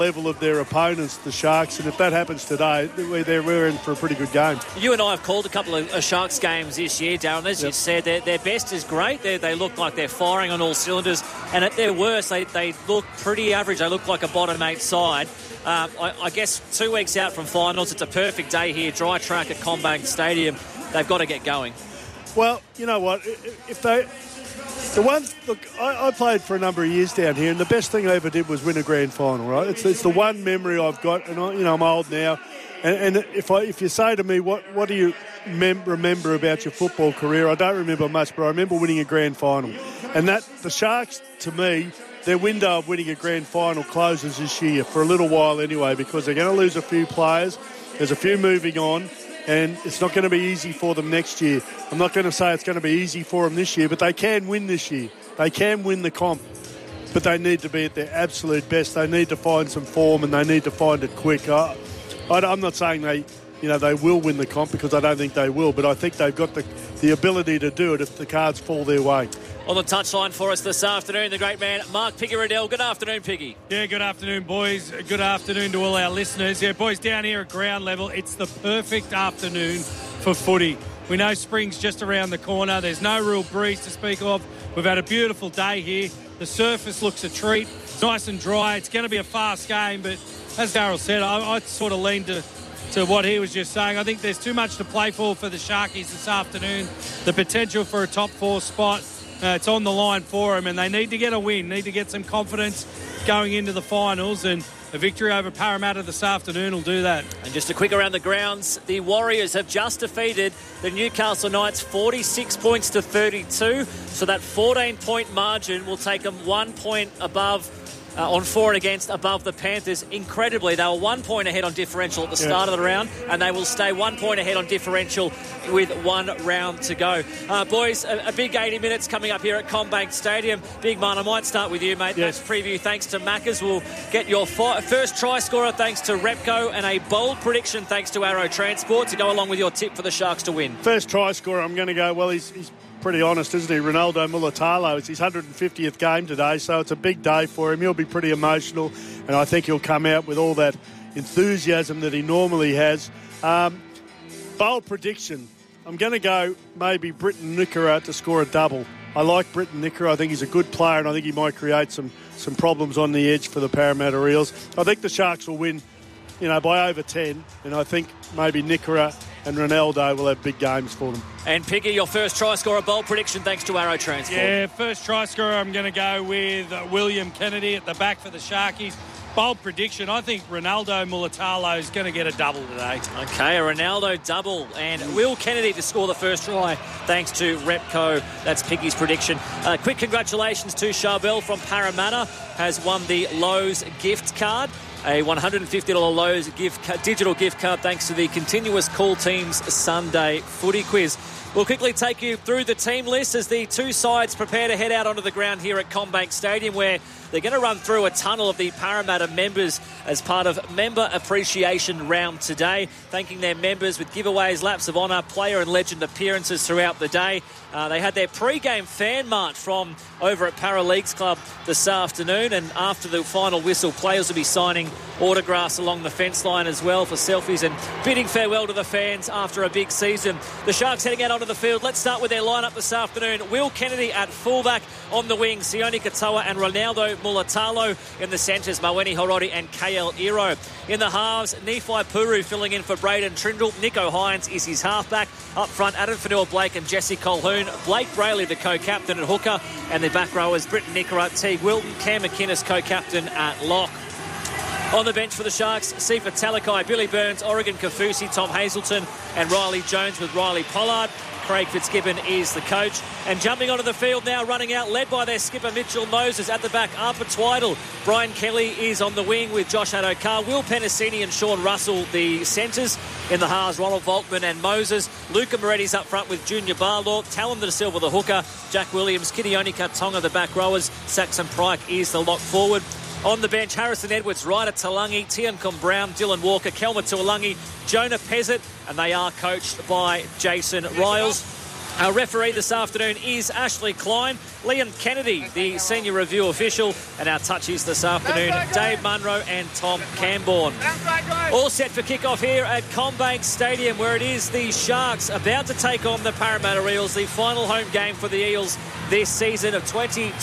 level of their opponents, the Sharks, and if that happens today, we're in for a pretty good game. You and I have called a couple of Sharks games this year, Darren. As you said, their best is great. They look like they're firing on all cylinders, and at their worst, they look pretty average. They look like a bottom 8 side. I guess 2 weeks out from finals, it's a perfect day here, dry track at CommBank Stadium. They've got to get going. Well, you know what? I played for a number of years down here, and the best thing I ever did was win a grand final, right? It's the one memory I've got, and I'm old now. And if you say to me, what do you remember about your football career? I don't remember much, but I remember winning a grand final. And that the Sharks, to me, their window of winning a grand final closes this year for a little while anyway, because they're going to lose a few players. There's a few moving on. And it's not going to be easy for them next year. I'm not going to say it's going to be easy for them this year, but they can win this year. They can win the comp, but they need to be at their absolute best. They need to find some form, and they need to find it quick. I'm not saying they will win the comp, because I don't think they will, but I think they've got the ability to do it if the cards fall their way. On the touchline for us this afternoon, the great man, Mark Piggy Riddell. Good afternoon, Piggy. Yeah, good afternoon, boys. Good afternoon to all our listeners. Yeah, boys, down here at ground level, it's the perfect afternoon for footy. We know spring's just around the corner. There's no real breeze to speak of. We've had a beautiful day here. The surface looks a treat. It's nice and dry. It's going to be a fast game, but as Darryl said, I sort of lean to what he was just saying. I think there's too much to play for the Sharkies this afternoon. The potential for a top 4 spot. It's on the line for them, and they need to get a win, need to get some confidence going into the finals, and a victory over Parramatta this afternoon will do that. And just a quick around the grounds, the Warriors have just defeated the Newcastle Knights 46 points to 32, so that 14-point margin will take them 1 point above on for and against above the Panthers. Incredibly, they were 1 point ahead on differential at the start of the round, and they will stay 1 point ahead on differential with 1 round to go. Boys, a big 80 minutes coming up here at CommBank Stadium. Big man, I might start with you, mate. Yes. Match preview thanks to Maccas. We'll get your first try scorer thanks to Repco, and a bold prediction thanks to Arrow Transport to go along with your tip for the Sharks to win. First try scorer, I'm going to go, well, he's pretty honest, isn't he? Ronaldo Mulitalo. It's his 150th game today, so it's a big day for him. He'll be pretty emotional, and I think he'll come out with all that enthusiasm that he normally has. Bold prediction. I'm going to go maybe Britton Nickera to score a double. I like Britton Nickera. I think he's a good player, and I think he might create some problems on the edge for the Parramatta Eels. I think the Sharks will win, by over 10, and I think maybe Nickera and Ronaldo will have big games for them. And Piggy, your first try scorer, bold prediction thanks to Arrow Transport. Yeah, first try scorer, I'm going to go with William Kennedy at the back for the Sharkies. Bold prediction, I think Ronaldo Mulitalo is going to get a double today. Okay, a Ronaldo double, and Will Kennedy to score the first try thanks to Repco. That's Piggy's prediction. Quick congratulations to Charbel from Parramatta, has won the Lowe's gift card. A $150 Lowe's digital gift card thanks to the continuous Cool Teams Sunday footy quiz. We'll quickly take you through the team list as the two sides prepare to head out onto the ground here at CommBank Stadium, where they're going to run through a tunnel of the Parramatta members as part of Member Appreciation Round today, thanking their members with giveaways, laps of honour, player and legend appearances throughout the day. They had their pre-game fan march from over at Para Leagues Club this afternoon, and after the final whistle, players will be signing autographs along the fence line as well for selfies and bidding farewell to the fans after a big season. The Sharks heading out onto the field. Let's start with their lineup this afternoon. Will Kennedy at fullback, on the wing Sione Katoa and Ronaldo Mulitalo. In the centres, Mawene Horodi and KL Iro. In the halves, Nephi Puru filling in for Braden Trindle. Nico Hines is his halfback. Up front, Adam Fanua-Blake and Jesse Colhoun. Blake Brayley, the co-captain at hooker. And the back rowers, Britton Nickera, Teague Wilton, Cam McInnes, co-captain at lock. On the bench for the Sharks, Sifa Talakai, Billy Burns, Oregon Kafusi, Tom Hazelton and Riley Jones with Riley Pollard. Craig Fitzgibbon is the coach. And jumping onto the field now, running out, led by their skipper Mitchell Moses. At the back, Arpa Twiddle. Brian Kelly is on the wing with Josh Adokar. Will Penasini and Sean Russell, the centres. In the halves, Ronald Volkman and Moses. Luca Moretti's up front with Junior Barlaw. Talon Da Silva, the hooker. Jack Williams, Kitione Katonga, the back rowers. Saxon Pryke is the lock forward. On the bench, Harrison Edwards, Ryder Talangi, Tiancon Brown, Dylan Walker, Kelma Tuolangi, Jonah Pezzett, and they are coached by Jason Riles. Our referee this afternoon is Ashley Klein. Liam Kennedy, the senior review official. And our touchies this afternoon, Dave Munro and Tom Camborne. All set for kick-off here at CommBank Stadium, where it is the Sharks about to take on the Parramatta Eels, the final home game for the Eels this season of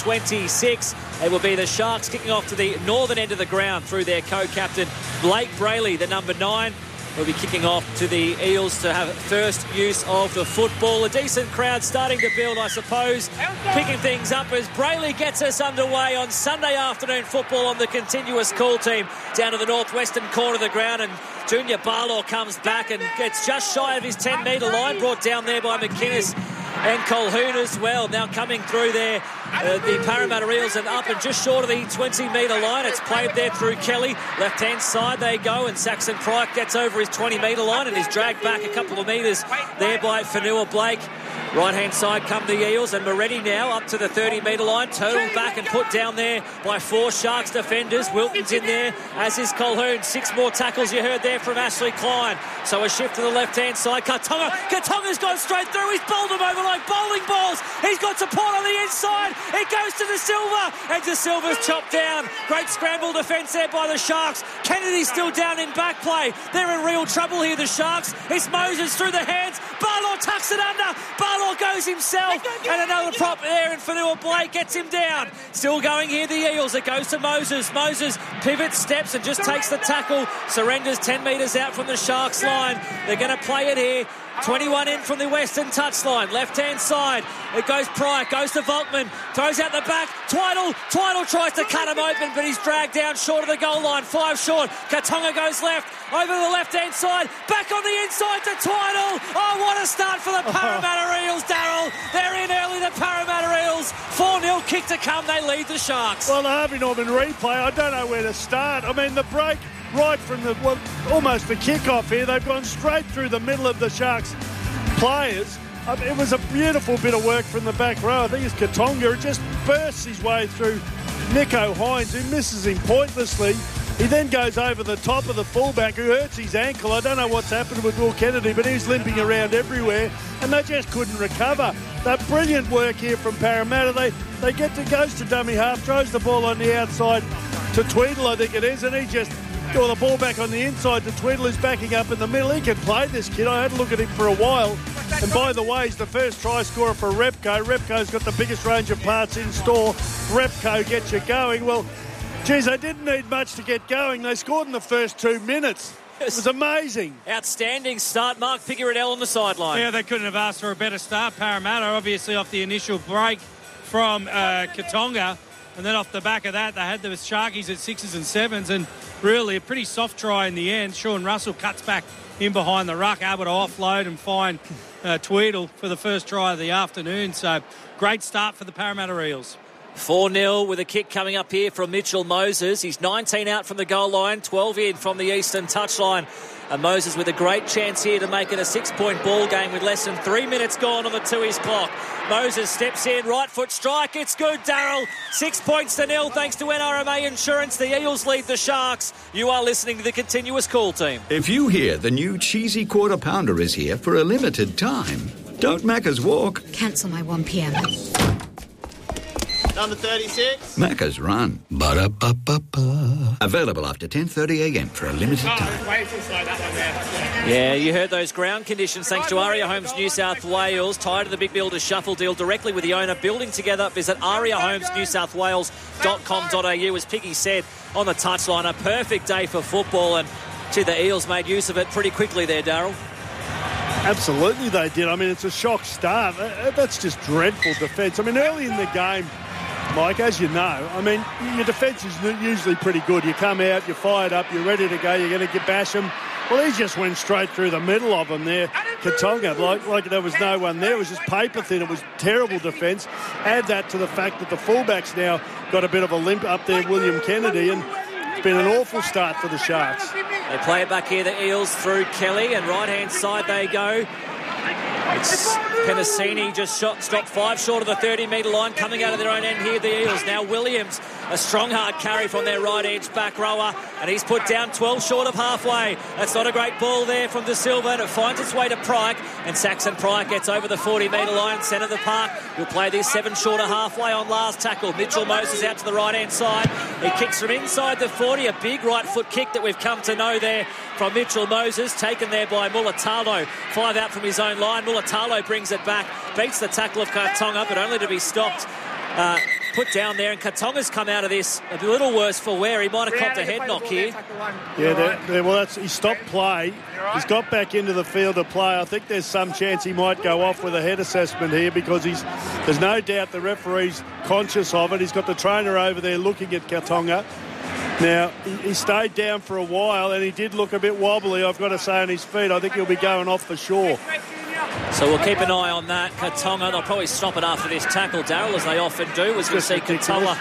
2026. It will be the Sharks kicking off to the northern end of the ground through their co-captain, Blake Brayley, the number 9. We'll be kicking off to the Eels to have first use of the football. A decent crowd starting to build, I suppose. Picking things up as Brayley gets us underway on Sunday afternoon football on the continuous call team down to the northwestern corner of the ground. And Junior Barlaw comes back and gets just shy of his 10-metre line, brought down there by McInnes and Colhoun as well. Now coming through there, the Parramatta Eels and up and just short of the 20-metre line. It's played there through Kelly. Left-hand side they go, and Saxon Pryke gets over his 20-metre line and is dragged back a couple of metres there by Fanua Blake. Right-hand side come the Eels, and Moretti now up to the 30-metre line, turtled back and put down there by 4 Sharks defenders. Wilton's in there, as is Colhoun. 6 more tackles you heard there from Ashley Klein. So a shift to the left-hand side. Katonga's gone straight through. He's bowled them over like bowling balls. He's got support on the inside. It goes to De Silva, and De Silva's chopped down. Great scramble defence there by the Sharks. Kennedy's still down in back play. They're in real trouble here, the Sharks. It's Moses through the hands. Barlaw tucks it under. Barlaw goes himself, and another prop there, and Fanua Blake gets him down. Still going here, the Eels. It goes to Moses. Moses pivots, steps, and just takes the tackle. Surrenders 10 metres out from the Sharks line. They're going to play it here. 21 in from the western touchline. Left-hand side. It goes Pryke. Goes to Volkman. Throws out the back. Twiddle tries to cut him open, but he's dragged down short of the goal line. 5 short. Katonga goes left. Over the left-hand side. Back on the inside to Twiddle. Oh, what a start for the Parramatta Eels, Darryl. They're in early, the Parramatta Eels. 4-0 kick to come. They lead the Sharks. Well, the Harvey Norman replay, I don't know where to start. I mean, the break right from almost the kick-off here, they've gone straight through the middle of the Sharks players. It was a beautiful bit of work from the back row. I think it's Katonga. It just bursts his way through Nicho Hines, who misses him pointlessly. He then goes over the top of the fullback, who hurts his ankle. I don't know what's happened with Will Kennedy, but he's limping around everywhere, and they just couldn't recover. That brilliant work here from Parramatta. They goes to dummy half, throws the ball on the outside to Tweedle, I think it is, and he just got the ball back on the inside to Tweedle, who's backing up in the middle. He can play, this kid. I had a look at him for a while. And by the way, he's the first try scorer for Repco. Repco's got the biggest range of parts in store. Repco gets you going. Well, geez, they didn't need much to get going. They scored in the first 2 minutes. It was amazing. Outstanding start. Mark Figueredell on the sideline. Yeah, they couldn't have asked for a better start. Parramatta, obviously, off the initial break from Katonga. And then off the back of that, they had the Sharkies at 6s and 7s, and really a pretty soft try in the end. Sean Russell cuts back in behind the ruck, able to offload and find Tweedle for the first try of the afternoon. So great start for the Parramatta Eels. 4-0 with a kick coming up here from Mitchell Moses. He's 19 out from the goal line, 12 in from the eastern touchline. And Moses with a great chance here to make it a 6-point ball game with less than 3 minutes gone on the 2-ish clock. Moses steps in, right foot strike. It's good, Darryl. 6 points to 0 thanks to NRMA Insurance. The Eels lead the Sharks. You are listening to the continuous call team. If you hear the new cheesy quarter pounder is here for a limited time, don't Macca's walk. Cancel my 1 p.m. Number 36. Macca's run. Ba-da-ba-ba-ba. Available after 10:30 a.m. for a limited time. Yeah, you heard those ground conditions thanks to Aria Homes New South Wales. Tied to the Big Builder Shuffle deal directly with the owner. Building together. Visit ariahomesnewsouthwales.com.au. As Piggy said on the touchline, a perfect day for football, and gee, the Eels made use of it pretty quickly there, Darryl. Absolutely they did. I mean, it's a shock start. That's just dreadful defence. I mean, early in the game, Mike, as you know, I mean, your defence is usually pretty good. You come out, you're fired up, you're ready to go, you're going to bash them. Well, he just went straight through the middle of them there. Katonga, like there was no one there. It was just paper thin. It was terrible defence. Add that to the fact that the fullback's now got a bit of a limp up there, William Kennedy, and it's been an awful start for the Sharks. They play it back here, the Eels through Kelly, and right-hand side they go. It's Penasini just stopped 5 short of the 30-metre line, coming out of their own end here, the Eels. Now Williams, a strong hard carry from their right edge back rower, and he's put down 12 short of halfway. That's not a great ball there from De Silva, and it finds its way to Pryke, and Saxon Pryke gets over the 40-metre line, centre of the park. He'll play this 7 short of halfway on last tackle. Mitchell Moses out to the right-hand side. He kicks from inside the 40, a big right foot kick that we've come to know there from Mitchell Moses, taken there by Mulatalo. 5 out from his own line. Mulatalo brings it back, beats the tackle of Katonga, but only to be stopped. Put down there, and Katonga's come out of this a little worse for wear. He might have copped a head knock here. Yeah, well, he stopped play. He's got back into the field to play. I think there's some chance he might go off with a head assessment here, because there's no doubt the referee's conscious of it. He's got the trainer over there looking at Katonga. Now, he stayed down for a while, and he did look a bit wobbly, I've got to say, on his feet. I think he'll be going off for sure. So we'll keep an eye on that. Katonga, they'll probably stop it after this tackle, Darryl, as they often do, as we see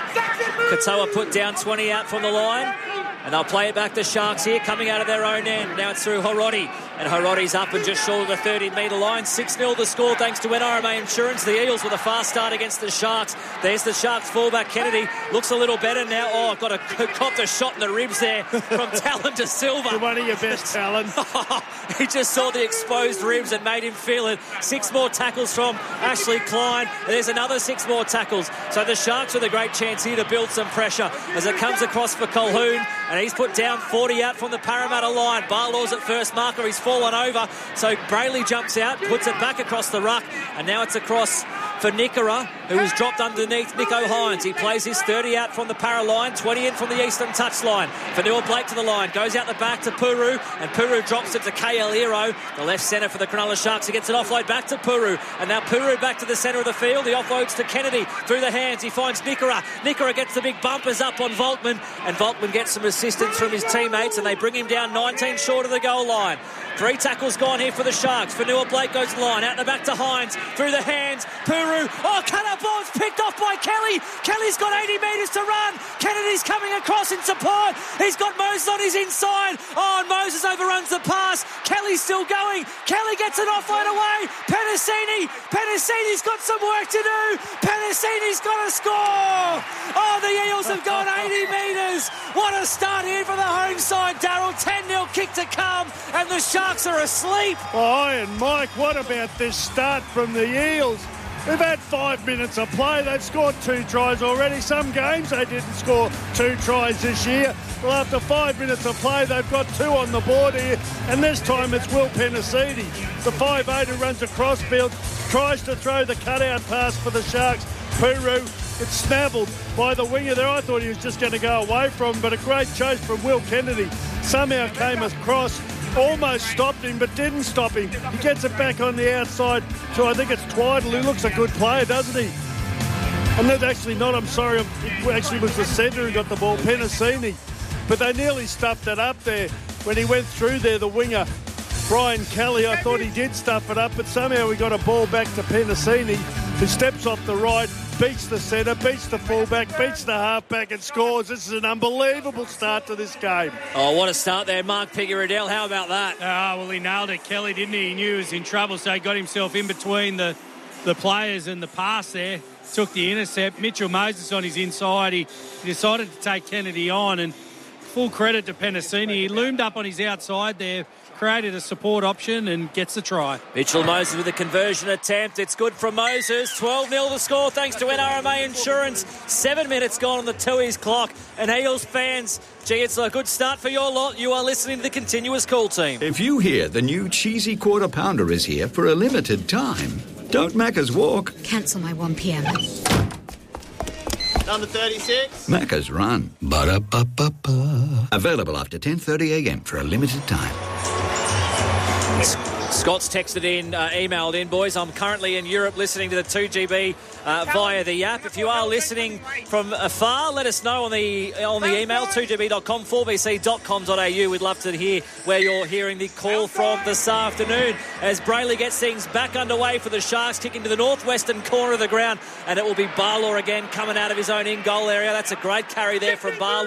Katoa put down 20 out from the line. And they'll play it back to Sharks here, coming out of their own end. Now it's through Horodi. And Horodi's up and just short of the 30-metre line. 6-0 the score thanks to NRMA Insurance. The Eels with a fast start against the Sharks. There's the Sharks fullback, Kennedy. Looks a little better now. Oh, copped a shot in the ribs there from Talon De Silva. You're one of your best, Talon. He just saw the exposed ribs and made him feel it. 6 more tackles from Ashley Klein. There's another 6 more tackles. So the Sharks with a great chance here to build some pressure as it comes across for Colquhoun. And he's put down 40 out from the Parramatta line. Barlaw's at first marker. He's fallen over. So Brayley jumps out, puts it back across the ruck. And now it's across for Nickera, who was dropped underneath Nico Hines. He plays his 30 out from the Para line, 20 in from the Eastern touchline. Vanua Blake to the line, goes out the back to Puru, and Puru drops it to KL Hero, the left centre for the Cronulla Sharks. He gets an offload back to Puru, and now Puru back to the centre of the field. The offload's to Kennedy through the hands. He finds Nickera. Nickera gets the big bumpers up on Volkman, and Volkman gets some assistance from his teammates, and they bring him down 19 short of the goal line. 3 tackles gone here for the Sharks. Vanua Blake goes to the line, out the back to Hines, through the hands, Puru, oh, cut-up ball's picked off by Kelly. Kelly's got 80 metres to run. Kennedy's coming across in support. He's got Moses on his inside. Oh, and Moses overruns the pass. Kelly's still going. Kelly gets an offload away. Penasini's got some work to do. Penasini's got to score. Oh, the Eels have gone 80 metres. What a start here for the home side, Darryl. 10-0 kick to come, and the Sharks are asleep. Oh, and Mike, what about this start from the Eels? They've had 5 minutes of play. They've scored 2 tries already. Some games they didn't score 2 tries this year. Well, after 5 minutes of play, they've got 2 on the board here. And this time it's Will Penasini, the 5'8" who runs across field, tries to throw the cutout pass for the Sharks. Puru, it's snaffled by the winger there. I thought he was just going to go away from him, but a great chase from Will Kennedy. Somehow came across, almost stopped him, but didn't stop him. He gets it back on the outside to, I think it's Twiddle, who looks a good player, doesn't he? And that's actually not, I'm sorry, it actually was the centre who got the ball, Penasini. But they nearly stuffed it up there when he went through there, the winger, Brian Kelly. I thought he did stuff it up, but somehow we got a ball back to Penasini, who steps off the right, beats the centre, beats the fullback, beats the halfback and scores. This is an unbelievable start to this game. Oh, what a start there, Mark Piggy-Riddell. How about that? Well, he nailed it, Kelly, didn't he? He knew he was in trouble, so he got himself in between the players and the pass there. Took the intercept. Mitchell Moses on his inside. He decided to take Kennedy on, and full credit to Penasini. He loomed up on his outside there, created a support option and gets the try. Mitchell Moses with a conversion attempt. It's good from Moses. 12-0 the score thanks to NRMA Insurance. 7 minutes gone on the Tooheys clock. And Eels fans, gee, it's a good start for your lot. You are listening to the Continuous Call team. If you hear the new cheesy Quarter Pounder is here for a limited time, don't Macca's walk. Cancel my 1 p.m. Number 36. Macca's run. Ba-da-ba-ba-ba. Available after 10:30 a.m. for a limited time. Scott's texted in, emailed in, boys. I'm currently in Europe listening to the 2GB via the app. If you are listening from afar, let us know on the email, 2gb.com, 4bc.com.au. We'd love to hear where you're hearing the call from this afternoon. As Brayley gets things back underway for the Sharks, kicking to the northwestern corner of the ground, and it will be Barlaw again coming out of his own in-goal area. That's a great carry there from Barlaw.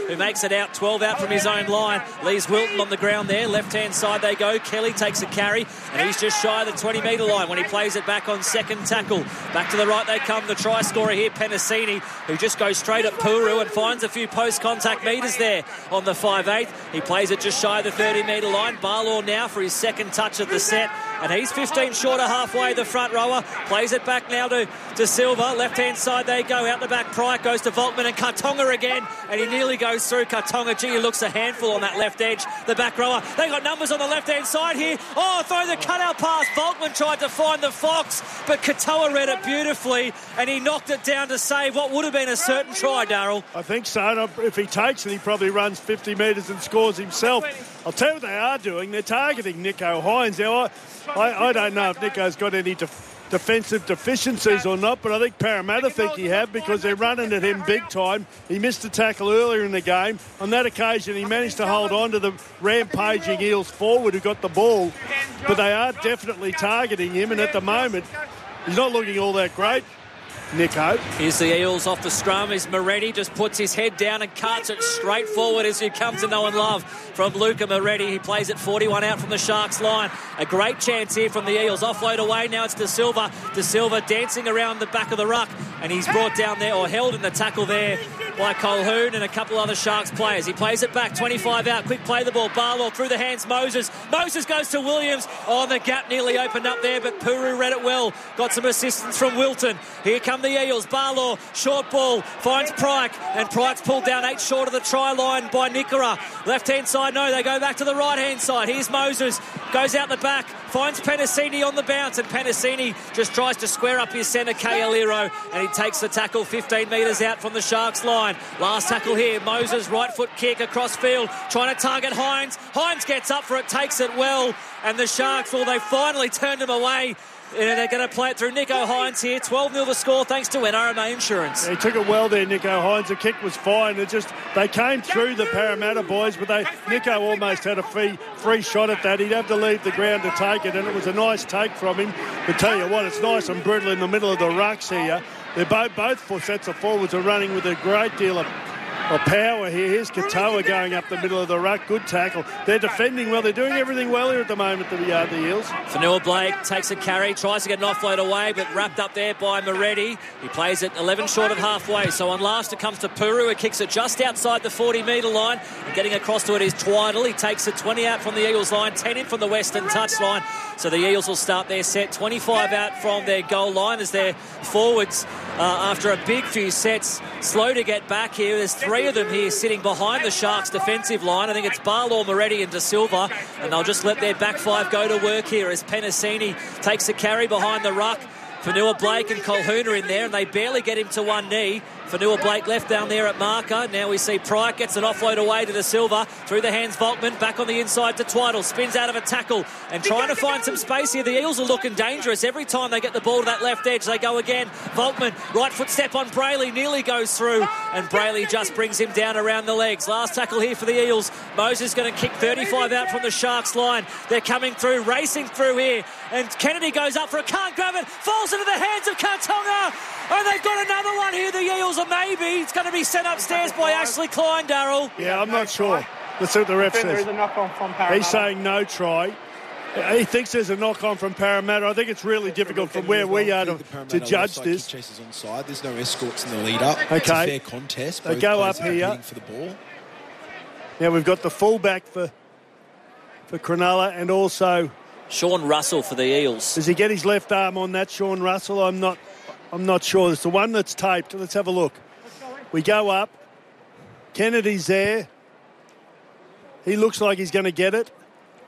who makes it out, 12 out from his own line. Leaves Wilton on the ground there. Left-hand side they go. Kelly takes a carry, and he's just shy of the 20-metre line when he plays it back on second tackle. Back to the right they come. The try scorer here, Penasini, who just goes straight at Puru and finds a few post-contact metres there on the 5/8. He plays it just shy of the 30-metre line. Barlaw now for his second touch of the set, and he's 15 short of halfway, the front rower. Plays it back now to Silva. Left-hand side they go. Out the back, Pryke goes to Volkman and Kartonga again, and he nearly goes through. Kartonga, gee, he looks a handful on that left edge. The back rower, they got numbers on the left-hand side here. Oh, throw the cutout pass. Volkman tried to find the Fox, but Katoa read it beautifully, and he knocked it down to save what would have been a certain try, Darryl. I think so. If he takes it, he probably runs 50 metres and scores himself. I'll tell you what they are doing. They're targeting Nicho Hines. Now, I don't know if Nicho's got any defensive deficiencies or not, but I think Parramatta think he have, because they're running at him big time. He missed a tackle earlier in the game. On that occasion, he managed to hold on to the rampaging Eels forward who got the ball, but they are definitely targeting him, and at the moment, he's not looking all that great. Nicho. Here's the Eels off the scrum. Is Moretti just puts his head down and carts it straight forward as you come to know and love from Luca Moretti. He plays it 41 out from the Sharks line. A great chance here from the Eels. Offload away. Now it's De Silva. De Silva dancing around the back of the ruck, and he's brought down there, or held in the tackle there by Colquhoun and a couple other Sharks players. He plays it back, 25 out. Quick play the ball. Barlaw through the hands. Moses goes to Williams. Oh, the gap nearly opened up there, but Puru read it well. Got some assistance from Wilton. Here come the Eels. Barlaw, short ball, finds Pryke, and Pryke's pulled down 8 short of the try line by Nikora. Left-hand side, no, they go back to the right-hand side. Here's Moses, goes out the back, finds Penasini on the bounce, and Penasini just tries to square up his centre, Kealiro, and he takes the tackle 15 metres out from the Sharks line. Last tackle here, Moses, right foot kick across field, trying to target Hines. Hines gets up for it, takes it well, and the Sharks, well, they finally turned him away. And they're going to play it through Nicho Hines here. 12-0 the score thanks to NRMA Insurance. Yeah, he took it well there, Nicho Hines. The kick was fine. They came through the Parramatta boys, but Nicho almost had a free shot at that. He'd have to leave the ground to take it, and it was a nice take from him. But tell you what, it's nice and brutal in the middle of the rucks here. They're both sets of forwards are running with a great deal of power here. Here's Katoa going up the middle of the ruck. Good tackle. They're defending well. They're doing everything well here at the moment, the Eels. Fanua Blake takes a carry, tries to get an offload away, but wrapped up there by Moretti. He plays it 11 short of halfway. So on last it comes to Puru, who kicks it just outside the 40-metre line. And getting across to it is Twiddle. He takes it 20 out from the Eels line, 10 in from the Western touch line. So the Eels will start their set 25 out from their goal line as their forwards, after a big few sets, slow to get back here. There's 3 of them here sitting behind the Sharks' defensive line. I think it's Barlaw, Moretti and De Silva, and they'll just let their back 5 go to work here as Penasini takes a carry behind the ruck. Fanua Blake and Colquhoun are in there, and they barely get him to one knee. Fanua Blake left down there at marker. Now we see Pryke gets an offload away to De Silva. Through the hands, Volkman. Back on the inside to Twiddle. Spins out of a tackle and trying to find some space here. The Eels are looking dangerous. Every time they get the ball to that left edge, they go again. Volkman, right foot step on Brayley. Nearly goes through, and Brayley just brings him down around the legs. Last tackle here for the Eels. Moses going to kick 35 out from the Sharks line. They're coming through, racing through here. And Kennedy goes up for it. Can't grab it. Falls into the hands of Kartonga. And they've got another one here, the Eels, or maybe it's going to be sent upstairs by Ashley Klein, Darryl. Yeah, I'm not sure. Let's see what the ref says. He's saying no try. He thinks there's a knock-on from Parramatta. I think it's really difficult from where we are to judge this. Chasers onside. There's no escorts in the lead-up. Okay. It's a fair contest. They go up here. For the ball. Now we've got the fullback for Cronulla and also Sean Russell for the Eels. Does he get his left arm on that, Sean Russell? I'm not sure. It's the one that's taped. Let's have a look. We go up. Kennedy's there. He looks like he's going to get it.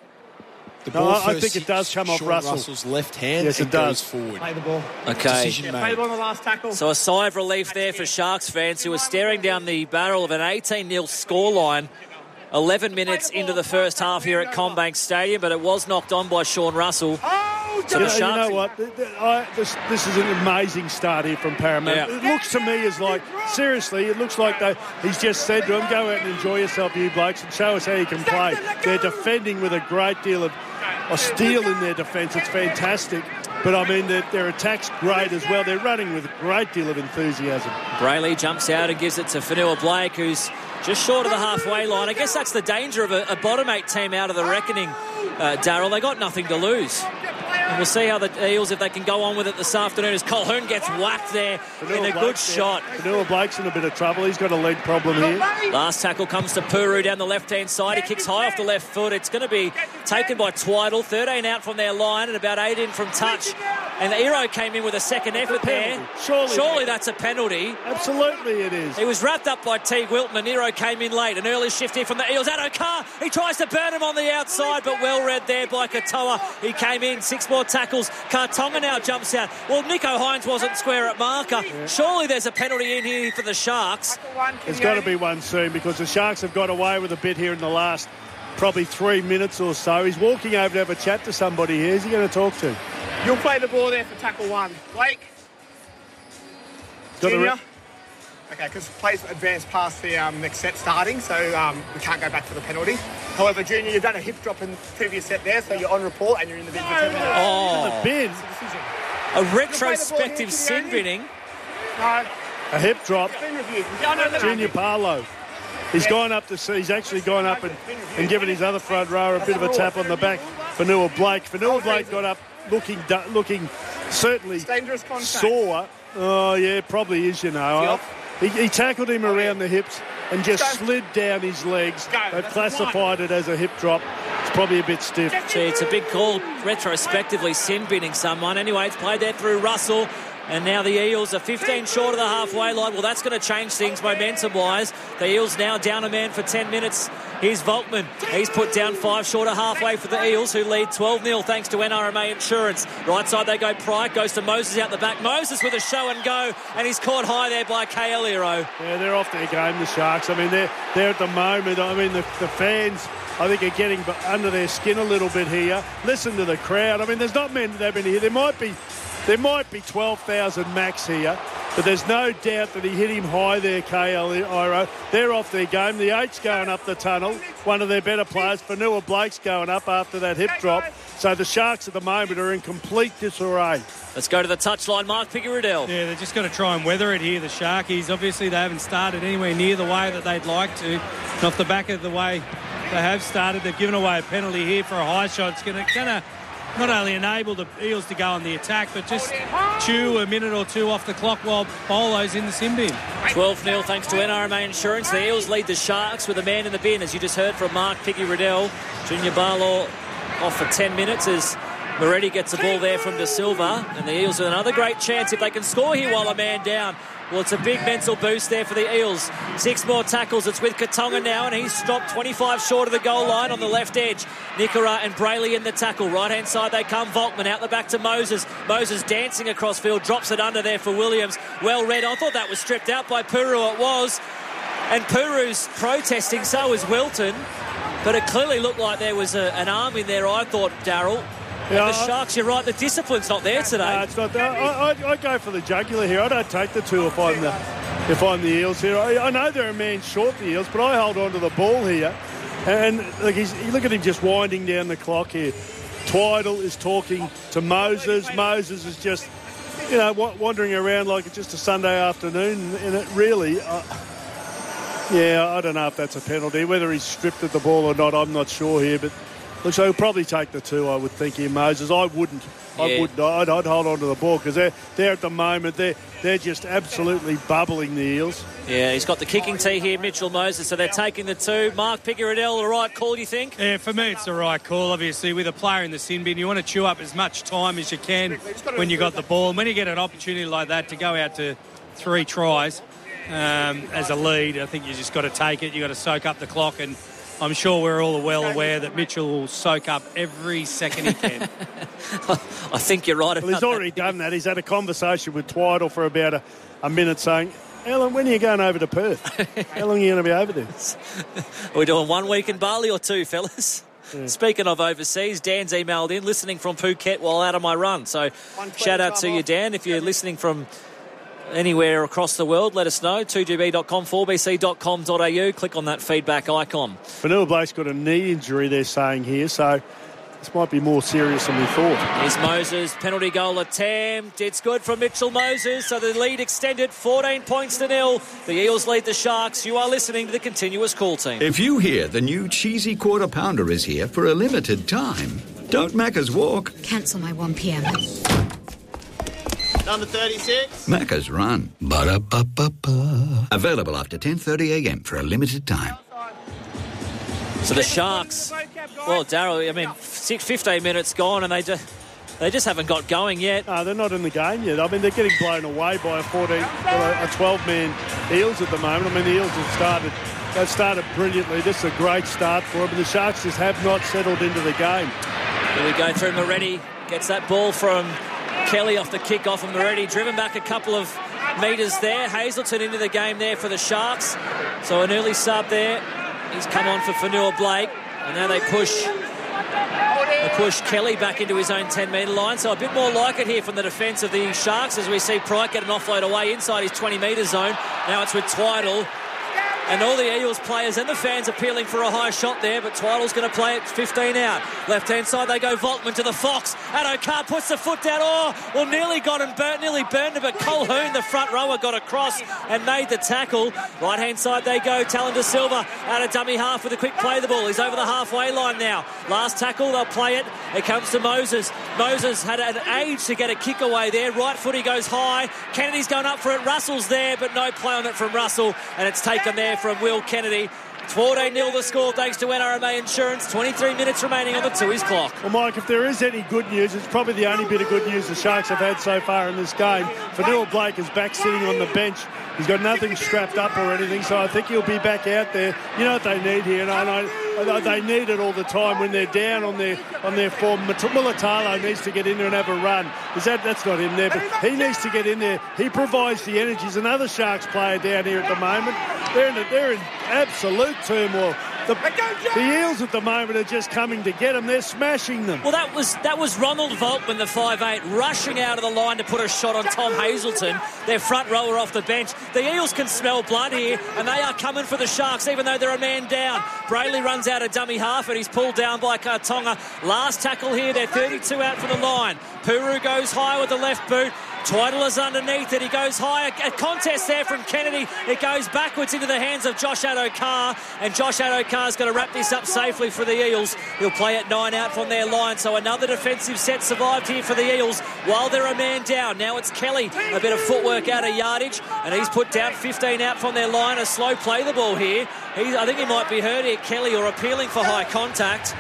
I think it does come off Russell. Russell's left hand. Yes, it does. Forward. Play the ball. Okay. Play the ball on the last tackle. So a sigh of relief there for Sharks fans who were staring down the barrel of an 18-0 scoreline 11 minutes into the first half here at CommBank Stadium, but it was knocked on by Sean Russell. So the Sharks... You know what? This is an amazing start here from Parramatta. Yeah. It looks to me as like, seriously, it looks like he's just said to him, go out and enjoy yourself, you blokes, and show us how you can play. They're defending with a great deal of steel in their defence. It's fantastic. But, I mean, their attack's great as well. They're running with a great deal of enthusiasm. Brayley jumps out and gives it to Fanua Blake, who's just short of the halfway line. I guess that's the danger of a bottom 8 team out of the reckoning, Darryl. They got nothing to lose. And we'll see how the Eels, if they can go on with it this afternoon, as Colquhoun gets whacked there in a good shot. Fanua Blake's in a bit of trouble. He's got a leg problem here. Last tackle comes to Puru down the left-hand side. He kicks high off the left foot. It's going to be taken by Twidle. 13 out from their line and about 8 in from touch. And the Hero came in with a second effort there. Surely that's a penalty. Absolutely it is. He was wrapped up by Teague Wilton, and Hero came in late. An early shift here from the Eels. Addo-Carr, he tries to burn him on the outside, but well read there by Katoa. He came in, 6 more tackles. Kartonga now jumps out. Well, Nico Hines wasn't square at marker. Surely there's a penalty in here for the Sharks. There's got to be one soon, because the Sharks have got away with a bit here in the last probably 3 minutes or so. He's walking over to have a chat to somebody here. Who's he going to talk to? You'll play the ball there for tackle 1. Blake? Junior? Okay, because plays advance past the next set starting, so we can't go back for the penalty. However, Junior, you've done a hip drop in the previous set there, so you're on report and you're in the bin for 10 minutes. Oh, the bin? A retrospective sin binning. No. A hip drop. It's been reviewed. Junior Parlow. He's gone up he's actually gone up and given his other front rower a bit of a tap on the back. Fanua Blake got up looking certainly dangerous contact. Sore. Oh, yeah, probably is, you know. He tackled him around the hips and just slid down his legs. They've classified it as a hip drop. It's probably a bit stiff. Gee, it's a big call, retrospectively sin binning someone. Anyway, it's played there through Russell. And now the Eels are 15 short of the halfway line. Well, that's going to change things momentum-wise. The Eels now down a man for 10 minutes. Here's Volkman. He's put down 5 short of halfway for the Eels, who lead 12-0 thanks to NRMA Insurance. Right side they go. Pryke goes to Moses out the back. Moses with a show and go, and he's caught high there by KL Hero. Yeah, they're off their game, the Sharks. I mean, they're at the moment. I mean, the fans, I think, are getting under their skin a little bit here. Listen to the crowd. I mean, there's not many that have been here. There might be 12,000 max here, but there's no doubt that he hit him high there, KL Hero. They're off their game. The 8's going up the tunnel. One of their better players, Fanua Blake's going up after that hip drop. So the Sharks at the moment are in complete disarray. Let's go to the touchline, Mark Piggy-Riddell. Yeah, they've just got to try and weather it here, the Sharkies. Obviously, they haven't started anywhere near the way that they'd like to. And off the back of the way they have started, they've given away a penalty here for a high shot. It's going to not only enable the Eels to go on the attack, but just chew a minute or two off the clock while Bolo's in the sin bin. 12-0 thanks to NRMA Insurance. The Eels lead the Sharks with a man in the bin, as you just heard from Mark Piggy-Riddell. Junior Barlaw off for 10 minutes as Moretti gets the ball there from De Silva. And the Eels with another great chance if they can score here while a man down. Well, it's a big mental boost there for the Eels. 6 more tackles. It's with Katonga now, and he's stopped 25 short of the goal line on the left edge. Nikora and Brayley in the tackle. Right-hand side they come. Volkman out the back to Moses. Moses dancing across field. Drops it under there for Williams. Well read. I thought that was stripped out by Puru. It was. And Puru's protesting. So is Wilton. But it clearly looked like there was an arm in there, I thought, Darryl. Yeah, the Sharks, you're right, the discipline's not there today. No, it's not there. I go for the jugular here. I don't take the 2 if I'm the Eels here. I know they're a man short, the Eels, but I hold on to the ball here. And look at him just winding down the clock here. Twidle is talking to Moses. Moses is just, wandering around like it's just a Sunday afternoon. And it really, I don't know if that's a penalty. Whether he's stripped at the ball or not, I'm not sure here, but look, so he'll probably take the 2, I would think, here, Moses. I wouldn't. I'd hold on to the ball because they're at the moment, they're just absolutely bubbling, the Eels. Yeah, he's got the kicking tee here, Mitchell Moses, so they're taking the 2. Mark Piggy-Riddell, the right call, do you think? Yeah, for me it's the right call. Obviously, with a player in the sin bin, you want to chew up as much time as you can when you got the ball. And when you get an opportunity like that to go out to 3 tries as a lead, I think you just got to take it. You got to soak up the clock, and I'm sure we're all well aware that Mitchell will soak up every second he can. I think you're right about he's already done that. He's had a conversation with Twidle for about a minute saying, Alan, when are you going over to Perth? How long are you going to be over there? We're doing 1 week in Bali or 2, fellas. Yeah. Speaking of overseas, Dan's emailed in, listening from Phuket while out on my run. So shout out to you, Dan. If you're listening from anywhere across the world, let us know. 2gb.com, 4bc.com.au. Click on that feedback icon. Fanua Blake's got a knee injury, they're saying here, so this might be more serious than we thought. Here's Moses, penalty goal attempt. It's good from Mitchell Moses, so the lead extended 14 points to 0. The Eels lead the Sharks. You are listening to the Continuous Call Team. If you hear the new cheesy Quarter Pounder is here for a limited time, don't Macca's walk. Cancel my 1 p.m. Number 36. Macca's run. Ba-da-ba-ba-ba. Available after 10:30 a.m. for a limited time. So the Sharks, well, Darryl, I mean, 15 minutes gone and they just haven't got going yet. No, they're not in the game yet. I mean, they're getting blown away by a 12-man Eels at the moment. I mean, the Eels they've started brilliantly. This is a great start for them, and the Sharks just have not settled into the game. Here we go through Moretti, gets that ball from Kelly off the kick-off, and Moretti driven back a couple of metres there. Hazelton into the game there for the Sharks. So an early sub there. He's come on for Fanua-Blake, and now they push Kelly back into his own 10-metre line. So a bit more like it here from the defence of the Sharks as we see Pryke get an offload away inside his 20-metre zone. Now it's with Twiddle. And all the Eels players and the fans appealing for a high shot there, but Twiddle's going to play it 15 out. Left-hand side, they go Volkman to the Fox. Addo-Carr puts the foot down. Nearly got him burnt, nearly burned him, but Colquhoun, the front rower, got across and made the tackle. Right-hand side, they go. Talon De Silva out of dummy half with a quick play the ball. He's over the halfway line now. Last tackle, they'll play it. It comes to Moses. Moses had an age to get a kick away there. Right foot, he goes high. Kennedy's going up for it. Russell's there, but no play on it from Russell, and it's taken there from Will Kennedy. It's 14-0 the score thanks to NRMA Insurance. 23 minutes remaining on the Tooheys clock. Well, Mike, if there is any good news, it's probably the only bit of good news the Sharks have had so far in this game. Fanua-Blake is back sitting on the bench. He's got nothing strapped up or anything, so I think he'll be back out there. You know what they need here, and I know they need it all the time when they're down on their form. Mulitalo needs to get in there and have a run. That's not him there, but he needs to get in there. He provides the energy. He's another Sharks player down here at the moment. They're in absolute turmoil. The Eels at the moment are just coming to get them. They're smashing them. Well, that was Ronald Volkman, the 5'8", rushing out of the line to put a shot on Tom Hazelton, their front rower off the bench. The Eels can smell blood here, and they are coming for the Sharks, even though they're a man down. Brayley runs out of dummy half, and he's pulled down by Kartonga. Last tackle here, they're 32 out from the line. Puru goes high with the left boot. Twiddle is underneath it. He goes high. A contest there from Kennedy. It goes backwards into the hands of Josh Addo-Carr, and Josh Addo-Carr's going to wrap this up safely for the Eels. He'll play at 9 out from their line. So another defensive set survived here for the Eels while they're a man down. Now it's Kelly. A bit of footwork out of yardage, and he's put down 15 out from their line. A slow play the ball here. I think he might be hurt here, Kelly, or appealing for high contact.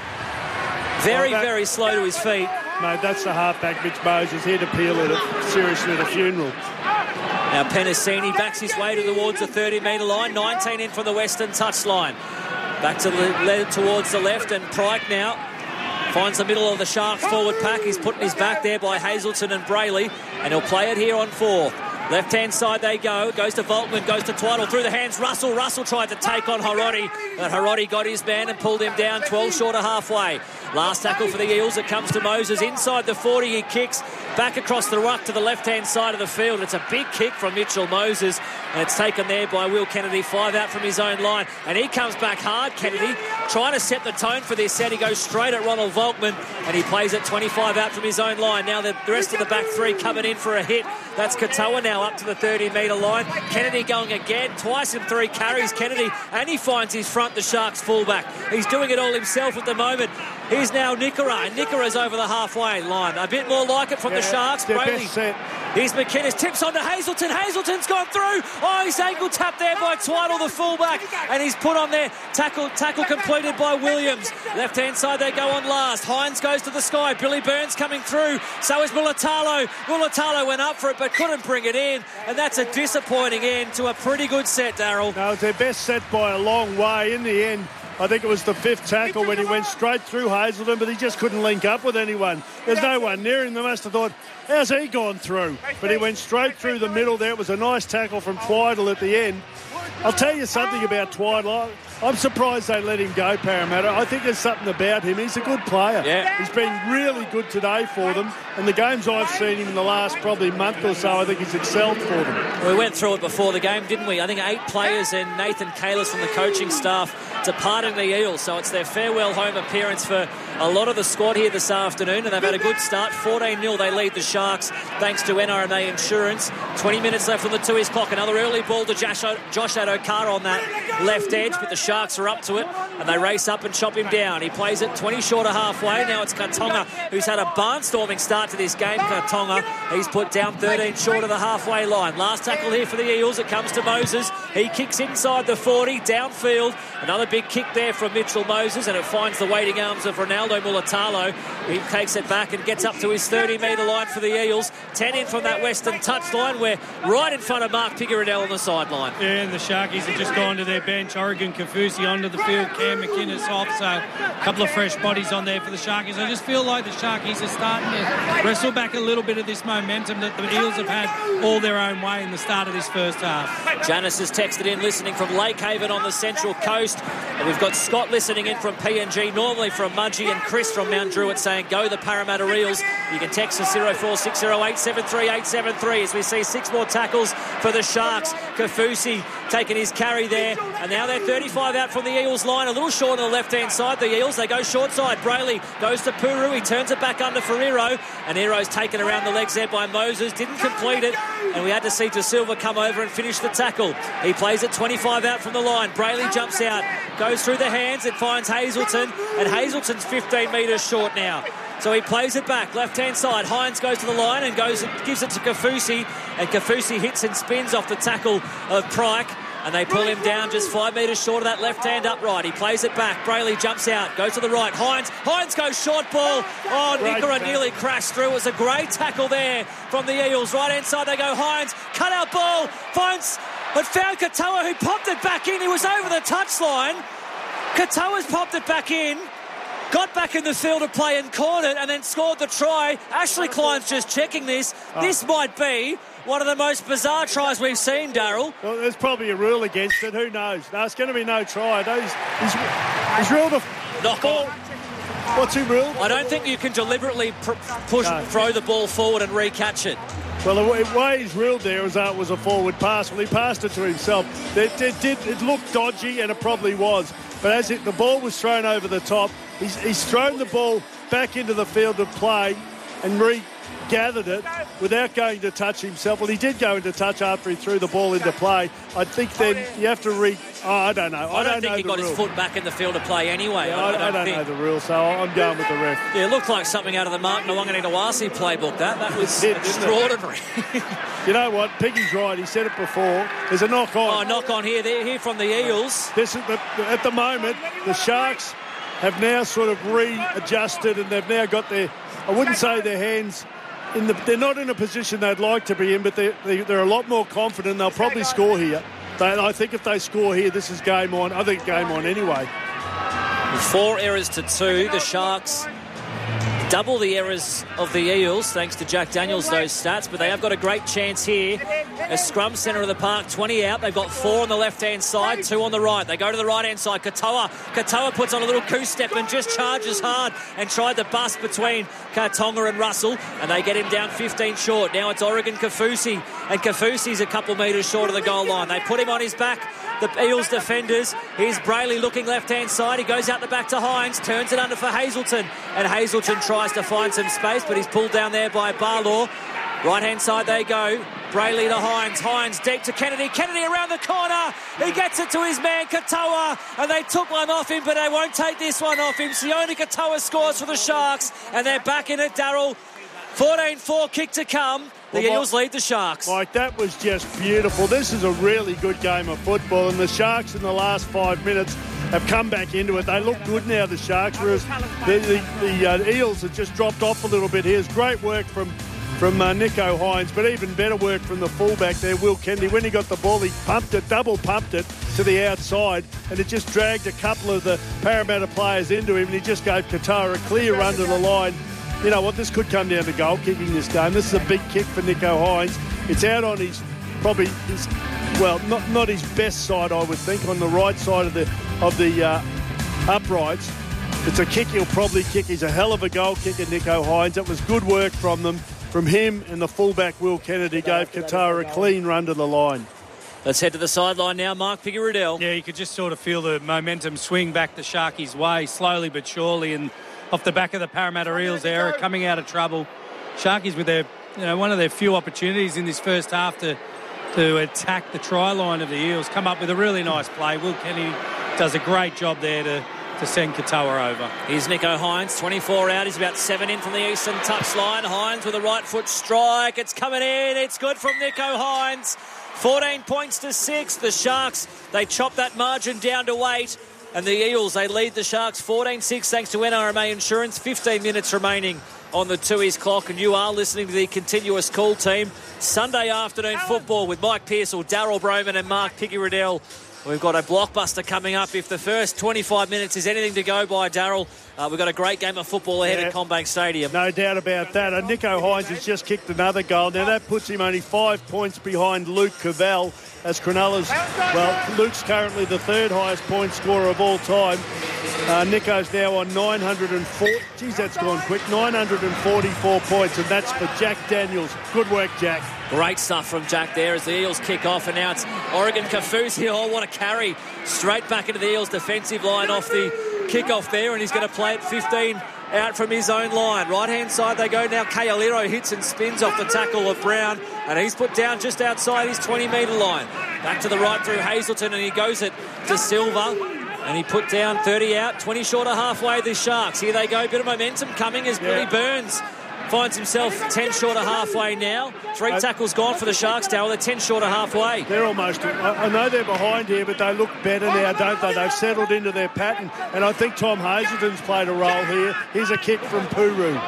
Very slow to his feet. Mate, that's the halfback, Mitch Moses. He'd appeal seriously at a funeral. Now Penasini backs his way towards the 30-metre line. 19 in from the western touchline. Back towards the left, and Pryke now finds the middle of the Sharks forward pack. He's putting his back there by Hazelton and Brayley, and he'll play it here on 4. Left-hand side they go. Goes to Volkman, goes to Twiddle. Through the hands, Russell. Russell tried to take on Hiroti, but Hiroti got his man and pulled him down 12 short of halfway. Last tackle for the Eels. It comes to Moses. Inside the 40, he kicks back across the ruck to the left-hand side of the field. It's a big kick from Mitchell Moses, and it's taken there by Will Kennedy. 5 out from his own line, and he comes back hard. Kennedy trying to set the tone for this set. He goes straight at Ronald Volkman, and he plays at 25 out from his own line. Now the rest of the back three coming in for a hit. That's Katoa now up to the 30-metre line. Kennedy going again, twice in 3 carries, Kennedy, and he finds his front, the Sharks fullback. He's doing it all himself at the moment. Here's now Nikora, and Nikora's over the halfway line. A bit more like it from the Sharks. Brayley. Here's McInnes, tips onto Hazelton. Hazelton's gone through. Oh, he's ankle tapped there by Twiddle, the fullback, and he's put on there. Tackle completed by Williams. Left-hand side they go on last. Hines goes to the sky. Billy Burns coming through. So is Mulitalo. Mulitalo went up for it but couldn't bring it in, and that's a disappointing end to a pretty good set, Darryl. No, it's their best set by a long way. In the end, I think it was the 5th tackle when he went straight through Hazelton, but he just couldn't link up with anyone. There's no one near him. They must have thought, how's he gone through? But he went straight through the middle there. It was a nice tackle from Twiddle at the end. I'll tell you something about Twiddle. I'm surprised they let him go, Parramatta. I think there's something about him. He's a good player. Yeah. He's been really good today for them. And the games I've seen him in the last probably month or so, I think he's excelled for them. We went through it before the game, didn't we? I think 8 players and Nathan Kalis from the coaching staff departing the Eels. So it's their farewell home appearance for a lot of the squad here this afternoon. And they've had a good start. 14-0 they lead the Sharks thanks to NRMA Insurance. 20 minutes left on the 2-ish clock. Another early ball to Josh Adokar on that left edge, but the Sharks are up to it and they race up and chop him down. He plays it 20 short of halfway. Now it's Katonga who's had a barnstorming start to this game. Katonga, he's put down 13 short of the halfway line. Last tackle here for the Eels. It comes to Moses. He kicks inside the 40, downfield. Another big kick there from Mitchell Moses, and it finds the waiting arms of Ronaldo Mulatalo. He takes it back and gets up to his 30-metre line for the Eels. 10 in from that western touchline. We're right in front of Mark Pigaradell on the sideline. Yeah, and the Sharkies have just gone to their bench. Oregon Kafusi onto the field, Cam McInnes off, so a couple of fresh bodies on there for the Sharkies. I just feel like the Sharkies are starting to wrestle back a little bit of this momentum that the Eels have had all their own way in the start of this first half. Janice has texted in, listening from Lake Haven on the Central Coast. And we've got Scott listening in from PNG, normally from Mudgee, and Chris from Mount Druitt saying, go the Parramatta Eels. You can text us 0460873873 as we see 6 more tackles for the Sharks. Kafusi taking his carry there, and now they're 35 out from the Eels line, a little short on the left-hand side. The Eels, they go short side. Brayley goes to Puru. He turns it back under for Ero, and Ero's taken around the legs there by Moses. Didn't complete it, and we had to see De Silva come over and finish the tackle. He plays it 25 out from the line. Brayley jumps out, goes through the hands, and finds Hazelton, and Hazelton's 15 metres short now. So he plays it back, left-hand side. Hines goes to the line and gives it to Kafusi, and Kafusi hits and spins off the tackle of Pryke, and they pull him down just 5 metres short of that left-hand upright. He plays it back. Brayley jumps out, goes to the right. Hines goes short ball. Oh, Nickera nearly crashed through. It was a great tackle there from the Eels. Right-hand side they go. Hines, cut out ball, found Katoa, who popped it back in. He was over the touchline. Katoa's popped it back in, got back in the field of play and caught it, and then scored the try. Ashley Klein's just checking this. This might be one of the most bizarre tries we've seen, Darryl. Well, there's probably a rule against it. Who knows? No, it's going to be no try. He's ruled a knock on. What's he ruled? I don't think you can deliberately throw the ball forward and re-catch it. Well, the way he's ruled there is that it was a forward pass. Well, he passed it to himself. It looked dodgy, and it probably was. But as the ball was thrown over the top, he's thrown the ball back into the field of play and regathered it without going to touch himself. Well, he did go into touch after he threw the ball into play. I think then you have to I don't know. I don't think he got his foot back in the field of play anyway. Yeah, I don't know the rules, so I'm going with the ref. Yeah, it looked like something out of the Mark Nawangani-Nawasi playbook. That was extraordinary. You know what? Piggy's right. He said it before. There's a knock-on. Oh, knock-on here. They're here from the Eels. At the moment, the Sharks have now sort of readjusted, and they've now got I wouldn't say their hands they're not in a position they'd like to be in, but they're a lot more confident. They'll probably score here. I think if they score here, this is game on. I think game on anyway. 4 errors to 2. The Sharks double the errors of the Eels, thanks to Jack Daniels, those stats, but they have got a great chance here. A scrum centre of the park, 20 out. They've got 4 on the left-hand side, 2 on the right. They go to the right-hand side. Katoa puts on a little coup step and just charges hard and tried to bust between Katonga and Russell, and they get him down 15 short. Now it's Oregon Kafusi, and Kafusi's a couple metres short of the goal line. They put him on his back, the Eels defenders. Here's Brayley looking left-hand side. He goes out the back to Hines, turns it under for Hazelton, and Hazelton tries to find some space, but he's pulled down there by Barlaw. Right-hand side they go. Brayley to Hines. Hines deep to Kennedy. Kennedy around the corner. He gets it to his man, Katoa, and they took one off him, but they won't take this one off him. Sione Katoa scores for the Sharks, and they're back in it, Darryl. 14-4 kick to come. The Eels lead the Sharks. Mike, that was just beautiful. This is a really good game of football, and the Sharks in the last 5 minutes have come back into it. They look good now, the Sharks, whereas the Eels have just dropped off a little bit here. It's great work from Nico Hines, but even better work from the fullback there, Will Kennedy. When he got the ball, he double pumped it to the outside, and it just dragged a couple of the Parramatta players into him, and he just gave Katoa a clear run to the line. You know what, this could come down to goal kicking this game. This is a big kick for Nico Hines. It's out on not his best side, I would think, on the right side of the uprights. It's a kick he'll probably kick. He's a hell of a goal kicker, Nicho Hines. It was good work from them. From him and the fullback, Will Kennedy, gave Qatar a clean run to the line. Let's head to the sideline now. Mark Piggy-Riddell. Yeah, you could just sort of feel the momentum swing back the Sharkies' way, slowly but surely, and off the back of the Parramatta Eels there, coming out of trouble. Sharkies with their, one of their few opportunities in this first half to attack the try line of the Eels, come up with a really nice play. Will Kennedy does a great job there to send Katoa over. Here's Nicho Hines, 24 out. He's about 7 in from the eastern touchline. Hines with a right foot strike. It's coming in. It's good from Nicho Hines. 14 points to 6. The Sharks, they chop that margin down to 8. And the Eels, they lead the Sharks 14-6 thanks to NRMA Insurance. 15 minutes remaining on the Tooheys clock. And you are listening to the Continuous Call team. Sunday afternoon football with Mike Pearsall, Daryl Broman and Mark Piggy-Riddell. We've got a blockbuster coming up. If the first 25 minutes is anything to go by, Daryl, we've got a great game of football ahead at CommBank Stadium. No doubt about that. And Nicho Hines has just kicked another goal. Now, that puts him only 5 points behind Luke Cavell, as Cronulla's, Luke's currently the third highest point scorer of all time. Nicho's now on 904. Geez, that's gone quick. 944 points, and that's for Jack Daniels. Good work, Jack. Great stuff from Jack there as the Eels kick off, and now it's Oregon Kaufusi. Oh, what a carry straight back into the Eels defensive line off the kick-off there, and he's going to play it 15 out from his own line. Right-hand side they go now. Kealero hits and spins off the tackle of Brown, and he's put down just outside his 20-metre line. Back to the right through Hazelton, and he goes it to Silva, and he put down 30 out, 20 short of halfway, the Sharks. Here they go, bit of momentum coming as Billy Burns finds himself 10 short of halfway now. 3 tackles gone for the Sharks, Dale. They're 10 short of halfway. They're almost... I know they're behind here, but they look better now, don't they? They've settled into their pattern, and I think Tom Hazelton's played a role here. Here's a kick from Puru.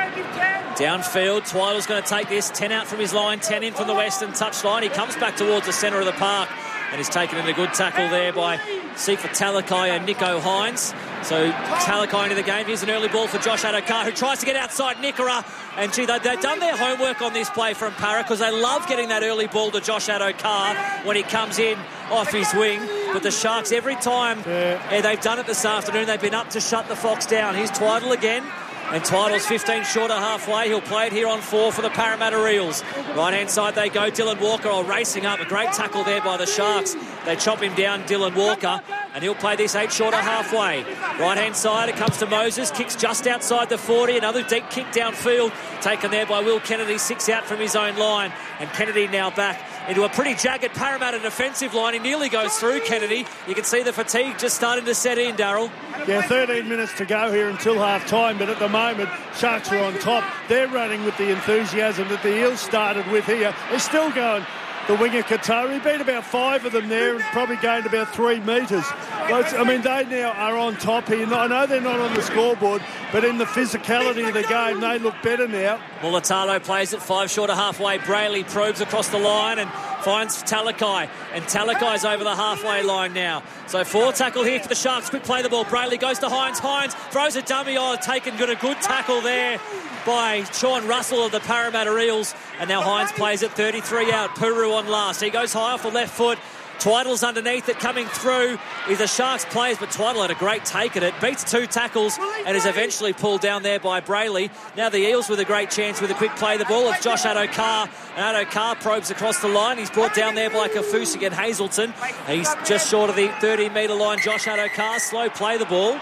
Downfield, Twyle's going to take this. 10 out from his line, 10 in from the western touchline. He comes back towards the centre of the park, and he's taken in a good tackle there by Sifa Talakai and Nicho Hines. So Talakai into the game. Here's an early ball for Josh Adokar, who tries to get outside Nickora. And gee, they've done their homework on this play from Parra, because they love getting that early ball to Josh Adokar when he comes in off his wing. But the Sharks, every time they've done it this afternoon, they've been up to shut the Fox down. Here's Twytle again. And Title's 15 short of halfway. He'll play it here on 4 for the Parramatta Eels. Right-hand side they go. Dylan Walker racing up. A great tackle there by the Sharks. They chop him down, Dylan Walker, and he'll play this 8 short of halfway. Right-hand side, it comes to Moses. Kicks just outside the 40. Another deep kick downfield. Taken there by Will Kennedy. 6 out from his own line. And Kennedy now back into a pretty jagged Parramatta defensive line. He nearly goes through Kennedy. You can see the fatigue just starting to set in, Darryl. Yeah, 13 minutes to go here until half-time, but at the moment, Sharks are on top. They're running with the enthusiasm that the Eels started with here. They're still going. The winger Qatar, he beat about 5 of them there and probably gained about 3 metres. I mean, they now are on top here. I know they're not on the scoreboard, but in the physicality of the game, they look better now. Mulatalo plays it 5 short of halfway. Brayley probes across the line and finds Talakai. And Talakai's over the halfway line now. So 4 tackle here for the Sharks. Quick play the ball. Brayley goes to Hines. Hines throws a dummy. Taken. Got a good tackle there by Sean Russell of the Parramatta Eels. And now Hines plays it 33 out. Puru on last. He goes high off the left foot. Twytle's underneath it, coming through. He's the Sharks players, but Twytle had a great take at it. Beats 2 tackles and is eventually pulled down there by Brayley. Now the Eels with a great chance with a quick play the ball. It's Josh Adokar. And Adokar probes across the line. He's brought down there by Kaufusi and Hazelton. He's just short of the 30-metre line. Josh Adokar, slow play the ball.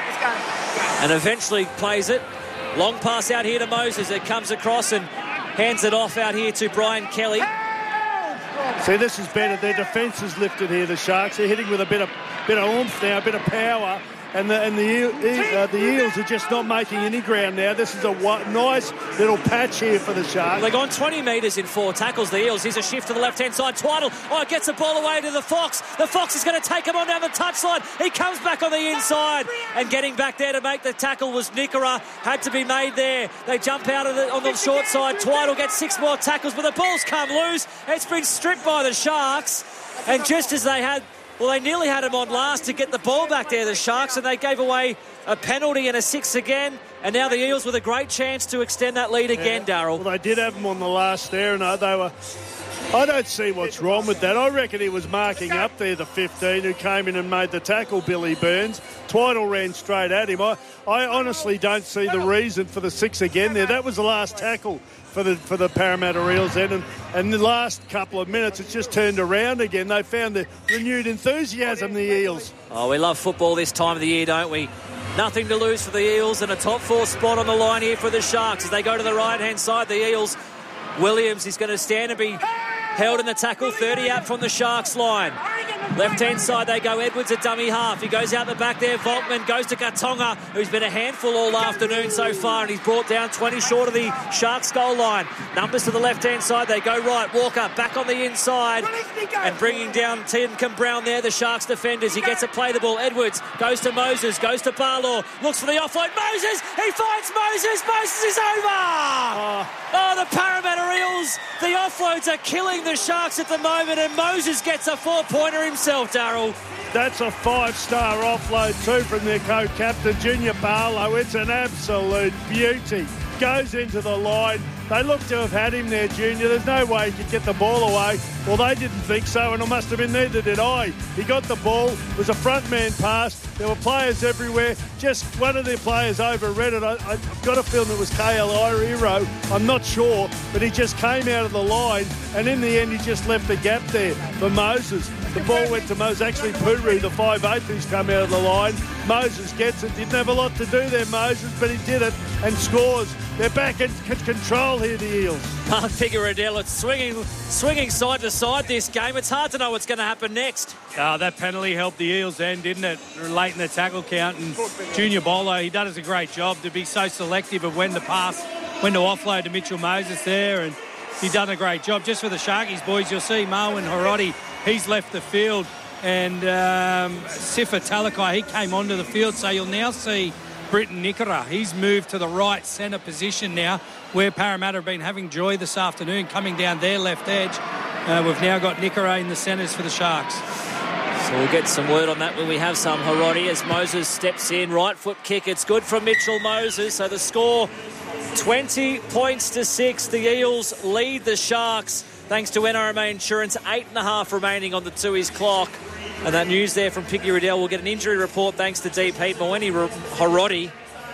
And eventually plays it. Long pass out here to Moses. It comes across and hands it off out here to Brian Kelly. See, this is better. Their defence is lifted here, the Sharks. They're hitting with a bit of oomph now, a bit of power. And the Eels are just not making any ground now. This is a nice little patch here for the Sharks. They've gone 20 metres in 4 tackles, the Eels. Here's a shift to the left-hand side. Twytle, gets the ball away to the Fox. The Fox is going to take him on down the touchline. He comes back on the inside. And getting back there to make the tackle was Nickora. Had to be made there. They jump out on the short side. Twytle gets 6 more tackles, but the ball's come loose. It's been stripped by the Sharks. And just as they had Well, they nearly had him on last to get the ball back there, the Sharks, and they gave away a penalty and a 6 again. And now the Eels with a great chance to extend that lead again, Darryl. Well, they did have him on the last there, and they were... I don't see what's wrong with that. I reckon he was marking up there, the 15, who came in and made the tackle, Billy Burns. Twiddle ran straight at him. I honestly don't see the reason for the 6 again there. That was the last tackle for the Parramatta Eels then, and the last couple of minutes it's just turned around again. They found the renewed enthusiasm, the Eels. Oh, we love football this time of the year, don't we? Nothing to lose for the Eels, and a top 4 spot on the line here for the Sharks as they go to the right-hand side. The Eels, Williams is going to stand and be held in the tackle, 30 out from the Sharks line. Left-hand side they go. Edwards a dummy half. He goes out the back there. Volkman goes to Katonga, who's been a handful all afternoon so far, and he's brought down 20 short of the Sharks goal line. Numbers to the left-hand side. They go right. Walker back on the inside and bringing down Tim Brown there, the Sharks defenders. He gets a play the ball. Edwards goes to Moses, goes to Barlaw, looks for the offload. Moses! He finds Moses! Moses is over! Oh, the Parramatta Eels. The offloads are killing the Sharks at the moment, and Moses gets a 4-pointer himself, Darryl. That's a 5-star offload too from their co-captain, Junior Barlow. It's an absolute beauty. Goes into the line. They look to have had him there, Junior. There's no way he could get the ball away. Well, they didn't think so, and it must have been, neither did I. He got the ball. It was a front man pass. There were players everywhere. Just one of their players overread it. I've got a feeling it was KL Iro. I'm not sure, but he just came out of the line, and in the end, he just left the gap there for Moses. The ball went to Moses. Actually, Puru, the 5'8", who's come out of the line. Moses gets it. Didn't have a lot to do there, Moses, but he did it and scores. They're back in control here, the Eels. Mark Figueredel, it's swinging side to side this game. It's hard to know what's going to happen next. Oh, that penalty helped the Eels then, didn't it? Late in the tackle count. And Junior Barlow, he does a great job to be so selective of when to pass, when to offload to Mitchell Moses there. And he's done a great job. Just for the Sharkies, boys, you'll see Marwan Harodi, he's left the field. And Sifa Talakai, he came onto the field. So you'll now see Britton Nikora. He's moved to the right centre position now, where Parramatta have been having joy this afternoon, coming down their left edge. We've now got Nikora in the centres for the Sharks. So we'll get some word on that when we have some. Harodi as Moses steps in. Right foot kick. It's good from Mitchell Moses. So the score, 20 points to 6. The Eels lead the Sharks thanks to NRMA Insurance. 8.5 remaining on the Tui's clock. And that news there from Piggy Riddell. We'll get an injury report thanks to Deep Heat. Moeni Harodi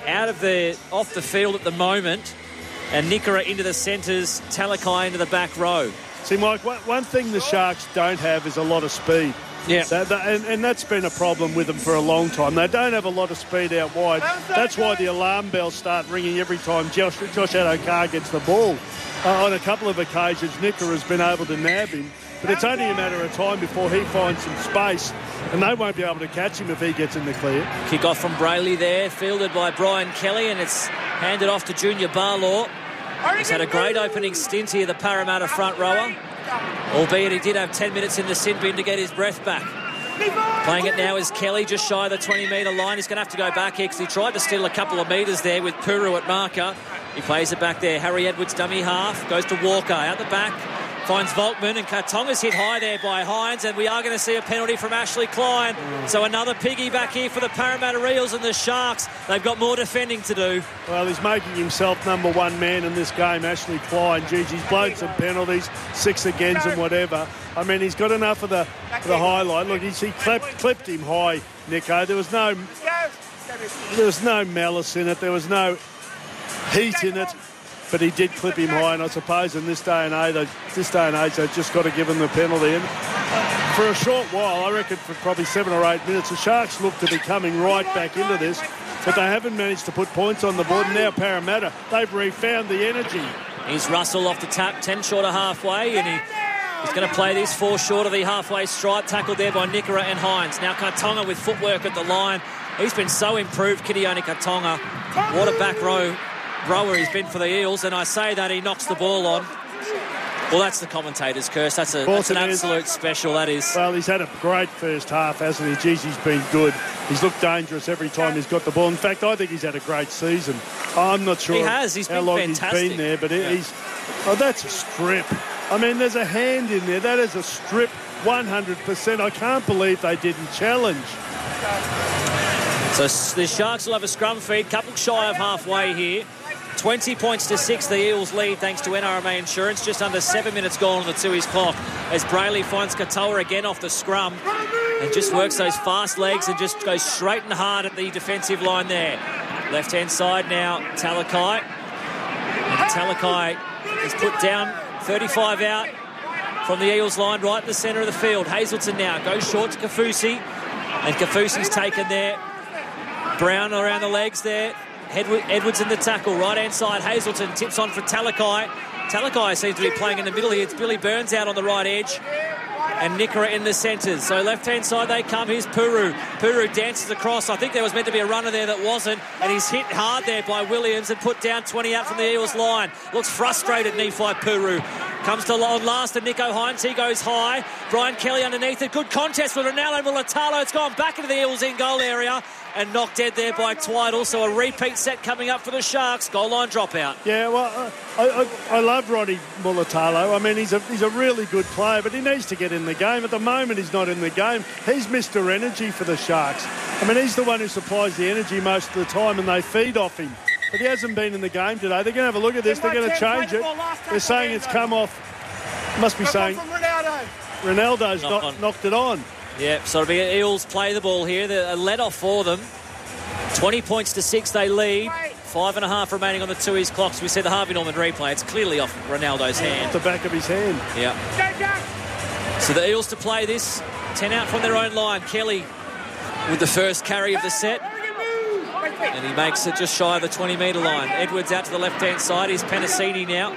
off the field at the moment. And Nikora into the centres. Talakai into the back row. See, Mike, one thing the Sharks don't have is a lot of speed. Yeah. And that's been a problem with them for a long time. They don't have a lot of speed out wide. That's why the alarm bells start ringing every time Josh Adokar gets the ball. On a couple of occasions, Nikora has been able to nab him. But it's only a matter of time before he finds some space, and they won't be able to catch him if he gets in the clear. Kick off from Brayley there, fielded by Brian Kelly, and it's handed off to Junior Barlaw. He's had a great opening stint here, the Parramatta front rower, albeit he did have 10 minutes in the sin bin to get his breath back. Playing it now is Kelly, just shy of the 20-metre line. He's going to have to go back here because he tried to steal a couple of metres there with Puru at marker. He plays it back there. Harry Edwards, dummy half, goes to Walker out the back. Finds Volkman, and Katonga's hit high there by Hines, and we are going to see a penalty from Ashley Klein. So another piggy back here for the Parramatta Eels, and the Sharks, they've got more defending to do. Well, he's making himself number one man in this game, Ashley Klein. Geez, he's blown some penalties, 6 against and whatever. I mean, he's got enough of the highlight. Look, he clipped him high, Nico. There was no malice in it. There was no heat in it. But he did clip him high, and I suppose in this day and age, they've just got to give him the penalty. And for a short while, I reckon for probably 7 or 8 minutes, the Sharks look to be coming right back into this, but they haven't managed to put points on the board. And now Parramatta, they've refound the energy. Here's Russell off the tap, 10 short of halfway, and he's going to play this 4 short of the halfway stripe, tackled there by Nikora and Hines. Now Katonga with footwork at the line. He's been so improved, Kitione Katonga. What a back rower he's been for the Eels, and I say that he knocks the ball on. Well, that's the commentator's curse. That's an absolute special, that is. Well, he's had a great first half, hasn't he? Geez, he's been good. He's looked dangerous every time he's got the ball. In fact, I think he's had a great season. I'm not sure how long fantastic. He's been there, but that's a strip. I mean, there's a hand in there. That is a strip 100%. I can't believe they didn't challenge. So the Sharks will have a scrum feed, couple shy of halfway here. 20 points to 6, the Eels lead thanks to NRMA Insurance. Just under 7 minutes gone on the Tooheys clock as Brayley finds Katoa again off the scrum and just works those fast legs and just goes straight and hard at the defensive line there. Left-hand side now, Talakai. And Talakai is put down, 35 out from the Eels line right in the centre of the field. Hazelton now goes short to Kafusi, and Kafusi's taken there. Brown around the legs there. Edwards in the tackle, right-hand side. Hazelton tips on for Talakai. Talakai seems to be playing in the middle here. It's Billy Burns out on the right edge and Nickera in the centres. So left-hand side they come. Here's Puru. Puru dances across. I think there was meant to be a runner there that wasn't, and he's hit hard there by Williams and put down 20 out from the Eels line. Looks frustrated, Nephi Puru. Comes to on last to Nico Hines. He goes high. Brian Kelly underneath it. Good contest with Ronaldo Mulatalo. It's gone back into the Eels in goal area and knocked dead there by Twiddle. So a repeat set coming up for the Sharks. Goal line dropout. Yeah, well, I love Roddy Mulatalo. I mean, he's a really good player, but he needs to get in the game. At the moment, he's not in the game. He's Mr. Energy for the Sharks. I mean, he's the one who supplies the energy most of the time, and they feed off him. But he hasn't been in the game today. They're going to have a look at this. They're going to change it. They're saying it's come off. Must be saying Ronaldo's knocked it on. Yeah, so it'll be Eels play the ball here. They're a let-off for them. 20 points to 6 they lead. 5.5 remaining on the Tooheys clocks. We see the Harvey Norman replay. It's clearly off Ronaldo's hand. Off the back of his hand. Yeah. So the Eels to play this. 10 out from their own line. Kelly with the first carry of the set. And he makes it just shy of the 20-metre line. Edwards out to the left-hand side. Here's Penasini now.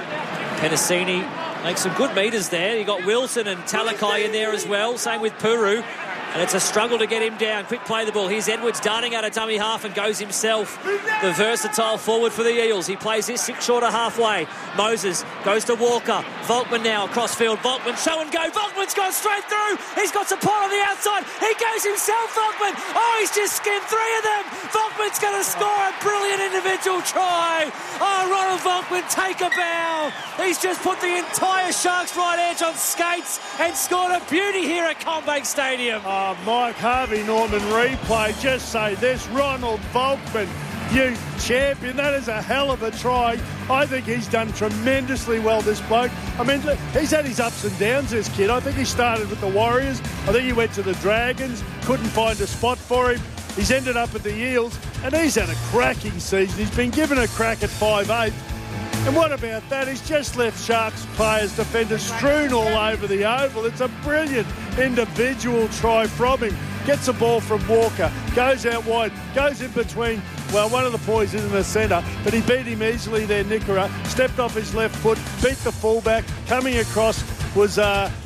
Penasini makes some good metres there. You got Wilson and Talakai in there as well. Same with Puru. And it's a struggle to get him down. Quick play the ball. Here's Edwards darting out a dummy half and goes himself. The versatile forward for the Eels. He plays this 6 short of halfway. Moses goes to Walker. Volkman now across field. Volkman show and go. Volkman's gone straight through. He's got support on the outside. He goes himself, Volkman. Oh, he's just skinned 3 of them. Volkman's going to score a brilliant individual try. Oh, Ronald Volkman, take a bow. He's just put the entire Sharks right edge on skates and scored a beauty here at CommBank Stadium. Mike Harvey Norman replay. Just say this, Ronald Volkman, you champion. That is a hell of a try. I think he's done tremendously well, this bloke. I mean, he's had his ups and downs, this kid. I think he started with the Warriors. I think he went to the Dragons, couldn't find a spot for him. He's ended up at the Eels, and he's had a cracking season. He's been given a crack at 5'8". And what about that? He's just left Sharks players, defenders strewn all over the oval. It's a brilliant individual try from him. Gets the ball from Walker, goes out wide, goes in between. Well, one of the boys is in the centre, but he beat him easily there, Nickera. Stepped off his left foot, beat the fullback. Coming across was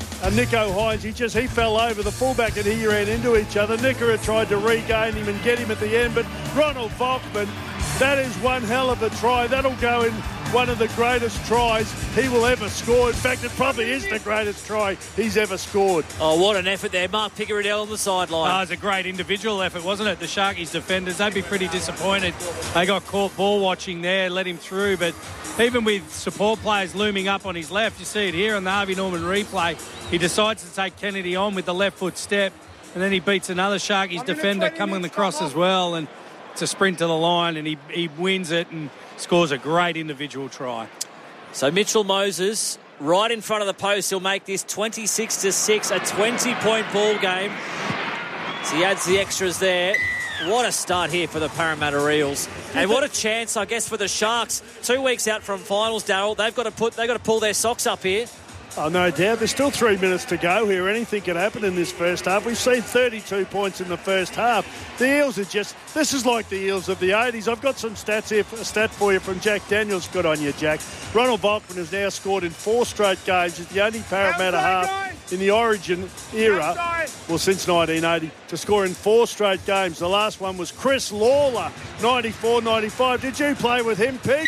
Nico Hines. He fell over. The fullback and he ran into each other. Nickera tried to regain him and get him at the end, but Ronald Volkman, that is one hell of a try. That'll go in one of the greatest tries he will ever score. In fact, it probably is the greatest try he's ever scored. Oh, what an effort there. Mark Pickerill on the sideline. Oh, it was a great individual effort, wasn't it? The Sharkies defenders, they'd be pretty disappointed. They got caught ball watching there, let him through. But even with support players looming up on his left, you see it here on the Harvey Norman replay, he decides to take Kennedy on with the left foot step, and then he beats another Sharkies defender coming across as well, and it's a sprint to the line, and he wins it and scores a great individual try. So Mitchell Moses right in front of the post. He'll make this 26-6, a 20-point ball game. So he adds the extras there. What a start here for the Parramatta Eels. And what a chance, I guess, for the Sharks. 2 weeks out from finals, Darryl. They've got to pull their socks up here. Oh, no doubt. There's still 3 minutes to go here. Anything can happen in this first half. We've seen 32 points in the first half. The Eels are this is like the Eels of the 80s. I've got some stats here, a stat for you from Jack Daniels. Good on you, Jack. Ronald Volkman has now scored in 4 straight games. He's the only Parramatta half in the Origin era, well, since 1980, to score in 4 straight games. The last one was Chris Lawler, 94-95. Did you play with him, Pig?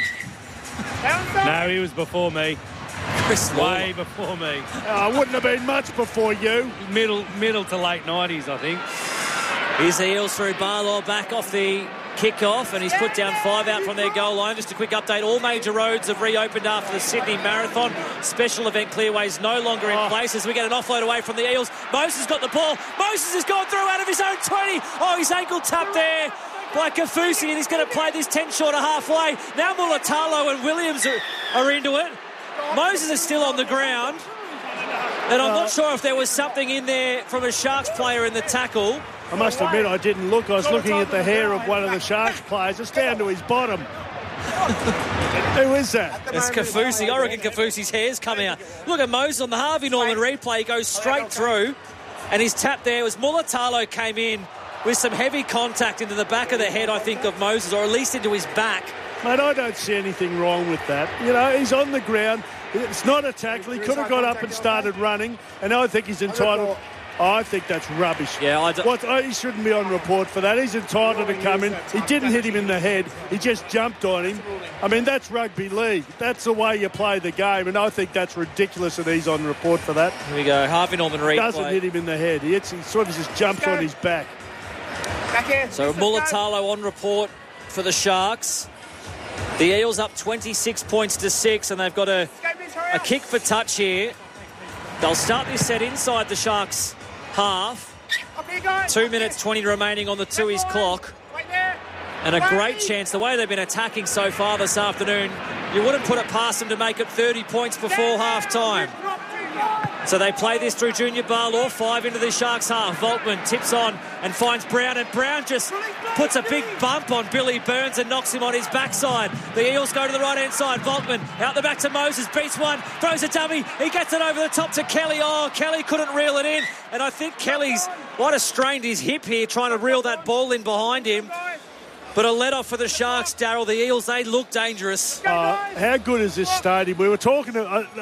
No, he was before me. Chris Way before me. Wouldn't have been much before you. Middle to late 90s, I think. Here's the Eels through Barlaw, back off the kick-off, and he's put down 5 out from their goal line. Just a quick update, all major roads have reopened after the Sydney Marathon. Special event clearways no longer in place as we get an offload away from the Eels. Moses got the ball. Moses has gone through out of his own 20. Oh, his ankle tapped there by Kaufusi, and he's going to play this 10 short of halfway. Now Mulatalo and Williams are into it. Moses is still on the ground, and I'm not sure if there was something in there from a Sharks player in the tackle. I must admit I didn't look. I was looking at the hair of one of the Sharks players. It's down to his bottom. Who is that? It's Kaufusi. I reckon Kaufusi's hair's come out. Look at Moses on the Harvey Norman replay. He goes straight through, and his tap there was Mulatalo came in with some heavy contact into the back of the head, I think, of Moses, or at least into his back. Mate, I don't see anything wrong with that. You know, he's on the ground. It's not a tackle. He could have got up and started running, and I think he's entitled. I think that's rubbish. Yeah, he shouldn't be on report for that. He's entitled to come in. He didn't hit him in the head. He just jumped on him. I mean, that's rugby league. That's the way you play the game, and I think that's ridiculous that he's on report for that. Here we go. Harvey Norman replay. Doesn't hit him in the head. He sort of just jumps on his back. So Mulatalo on report for the Sharks. The Eels up 26 points to 6, and they've got a kick for touch here. They'll start this set inside the Sharks half. 2 minutes 20 remaining on the Tooheys clock. And a great chance, the way they've been attacking so far this afternoon, you wouldn't put it past them to make it 30 points before half-time. So they play this through Junior Barlaw, 5 into the Sharks half. Volkman tips on and finds Brown, and Brown just puts a big bump on Billy Burns and knocks him on his backside. The Eels go to the right-hand side. Volkman out the back to Moses, beats one, throws a dummy. He gets it over the top to Kelly. Oh, Kelly couldn't reel it in. And I think Kelly's might have strained his hip here trying to reel that ball in behind him. But a let-off for the Sharks, Darryl. The Eels, they look dangerous. How good is this stadium? We were talking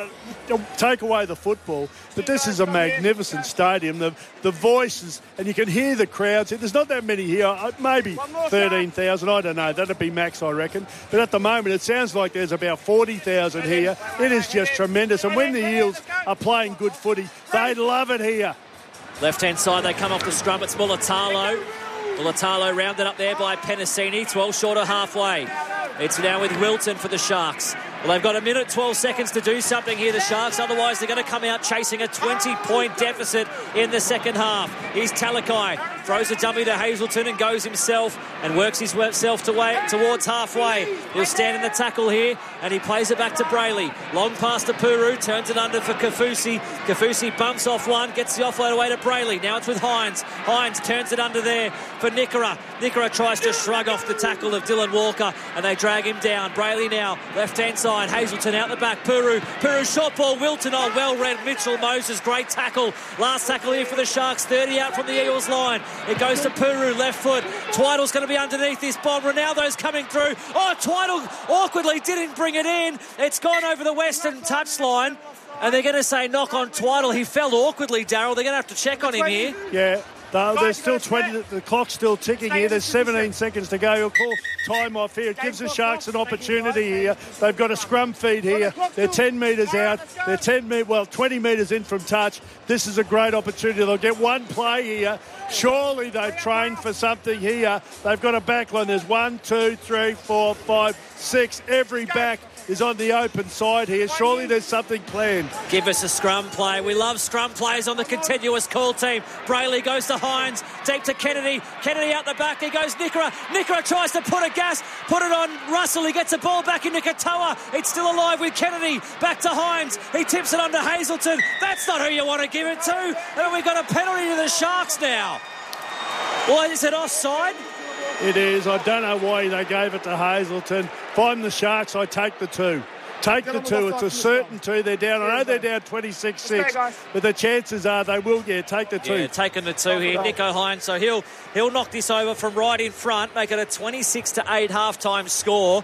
take away the football, but this is a magnificent stadium. The voices, and you can hear the crowds. There's not that many here, maybe 13,000. I don't know. That'd be max, I reckon. But at the moment, it sounds like there's about 40,000 here. It is just tremendous. And when the Eels are playing good footy, they love it here. Left-hand side, they come off the scrum. It's Mulatalo. Mulatalo rounded up there by Penasini, 12 short of halfway. It's now with Wilton for the Sharks. Well, they've got a minute, 12 seconds to do something here, the Sharks. Otherwise, they're going to come out chasing a 20-point deficit in the second half. Here's Talakai. Throws a dummy to Hazelton and goes himself and works himself towards halfway. He'll stand in the tackle here, and he plays it back to Brayley. Long pass to Puru, turns it under for Kaufusi. Kaufusi bumps off one, gets the offload away to Brayley. Now it's with Hines. Hines turns it under there for Nickera. Nickera tries to shrug off the tackle of Dylan Walker, and they drag him down. Brayley now, left-hand side. Hazelton out the back. Puru short ball. Wilton. Oh, well read. Mitchell Moses. Great tackle. Last tackle here for the Sharks. 30 out from the Eagles line. It goes to Puru. Left foot. Twytle's going to be underneath this bomb. Ronaldo's coming through. Oh, Twytle awkwardly didn't bring it in. It's gone over the western touchline. And they're going to say knock on Twytle. He fell awkwardly, Darryl. They're going to have to check on him here. Yeah. There's still 20. The clock's still ticking here. There's 17 seconds to go. He'll call time off here. It gives the Sharks an opportunity here. They've got a scrum feed here. They're 10 metres out. They're 20 metres in from touch. This is a great opportunity. They'll get one play here. Surely they've trained for something here. They've got a back line. There's 1, 2, 3, 4, 5, 6. Every back is on the open side here. Surely there's something planned. Give us a scrum play. We love scrum plays on the continuous call team. Brayley goes to Hines. Deep to Kennedy. Kennedy out the back. He goes Nickera. Nickera tries to put it on Russell. He gets the ball back into Katoa. It's still alive with Kennedy. Back to Hines. He tips it under Hazelton. That's not who you want to give it to. And we've got a penalty to the Sharks now. Well, is it offside? It is. I don't know why they gave it to Hazelton. If I'm the Sharks, I take the 2. Take the 2. It's a certain 2. They're down. I know they're down 26-6, but the chances are they will take the 2. Yeah, taking the 2 here. Nico Hines, so he'll knock this over from right in front, make it a 26-8 half-time score.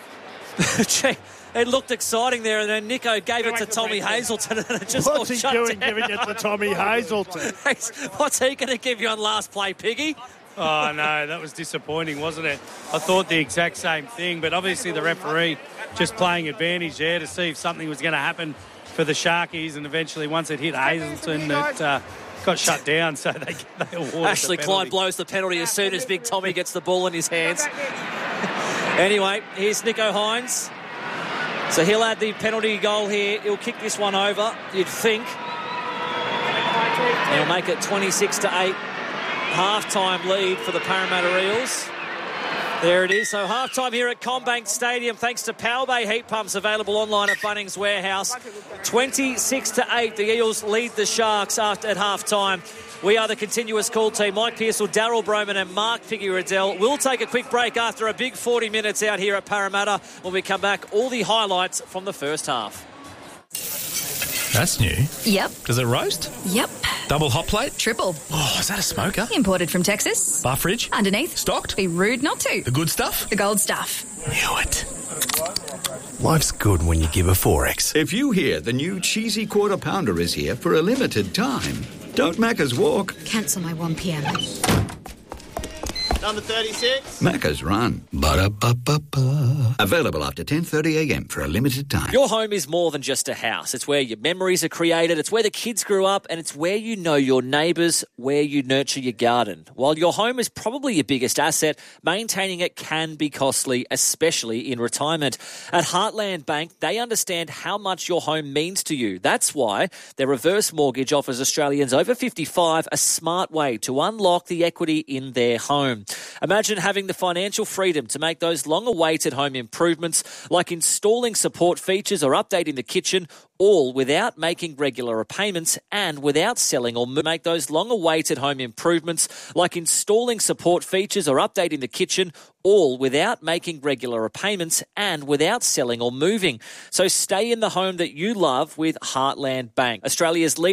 It looked exciting there, and then Nico gave it to Tommy Hazelton, and it just What's he doing giving it to Tommy Hazelton? What's he going to give you on last play, Piggy? Oh, no, that was disappointing, wasn't it? I thought the exact same thing, but obviously the referee just playing advantage there to see if something was going to happen for the Sharkies, and eventually once it hit Hazelton, it got shut down, so they awarded Ashley the Klein penalty. blows the penalty as soon as Big Tommy gets the ball in his hands. Anyway, here's Nico Hines. So he'll add the penalty goal here. He'll kick this one over, you'd think. And he'll make it 26-8. Half-time lead for the Parramatta Eels. There it is. So half-time here at CommBank Stadium, thanks to Powerbay heat pumps available online at Bunnings Warehouse. 26-8. The Eels lead the Sharks at half-time. We are the continuous call team. Mike Pearsall, Daryl Broman and Mark Piggy-Riddell. We'll take a quick break after a big 40 minutes out here at Parramatta. When we come back, all the highlights from the first half. That's new. Yep. Does it roast? Yep. Double hot plate? Triple. Oh, is that a smoker? Imported from Texas. Bar fridge? Underneath. Stocked? Be rude not to. The good stuff? The gold stuff. Knew it. Life's good when you give a 4X. If you hear the new cheesy Quarter Pounder is here for a limited time, don't Macca's walk, Cancel my 1 p.m. Number 36. Macca's run. Ba-da-ba-ba-ba. Available after 10:30 a.m. for a limited time. Your home is more than just a house. It's where your memories are created, it's where the kids grew up, and it's where you know your neighbours, where you nurture your garden. While your home is probably your biggest asset, maintaining it can be costly, especially in retirement. At Heartland Bank, they understand how much your home means to you. That's why their reverse mortgage offers Australians over 55 a smart way to unlock the equity in their home. Imagine having the financial freedom to make those long-awaited home improvements, like installing support features or updating the kitchen, all without making regular repayments and without selling or make those long-awaited home improvements, like installing support features or updating the kitchen, all without making regular repayments and without selling or moving. So stay in the home that you love with Heartland Bank, Australia's leading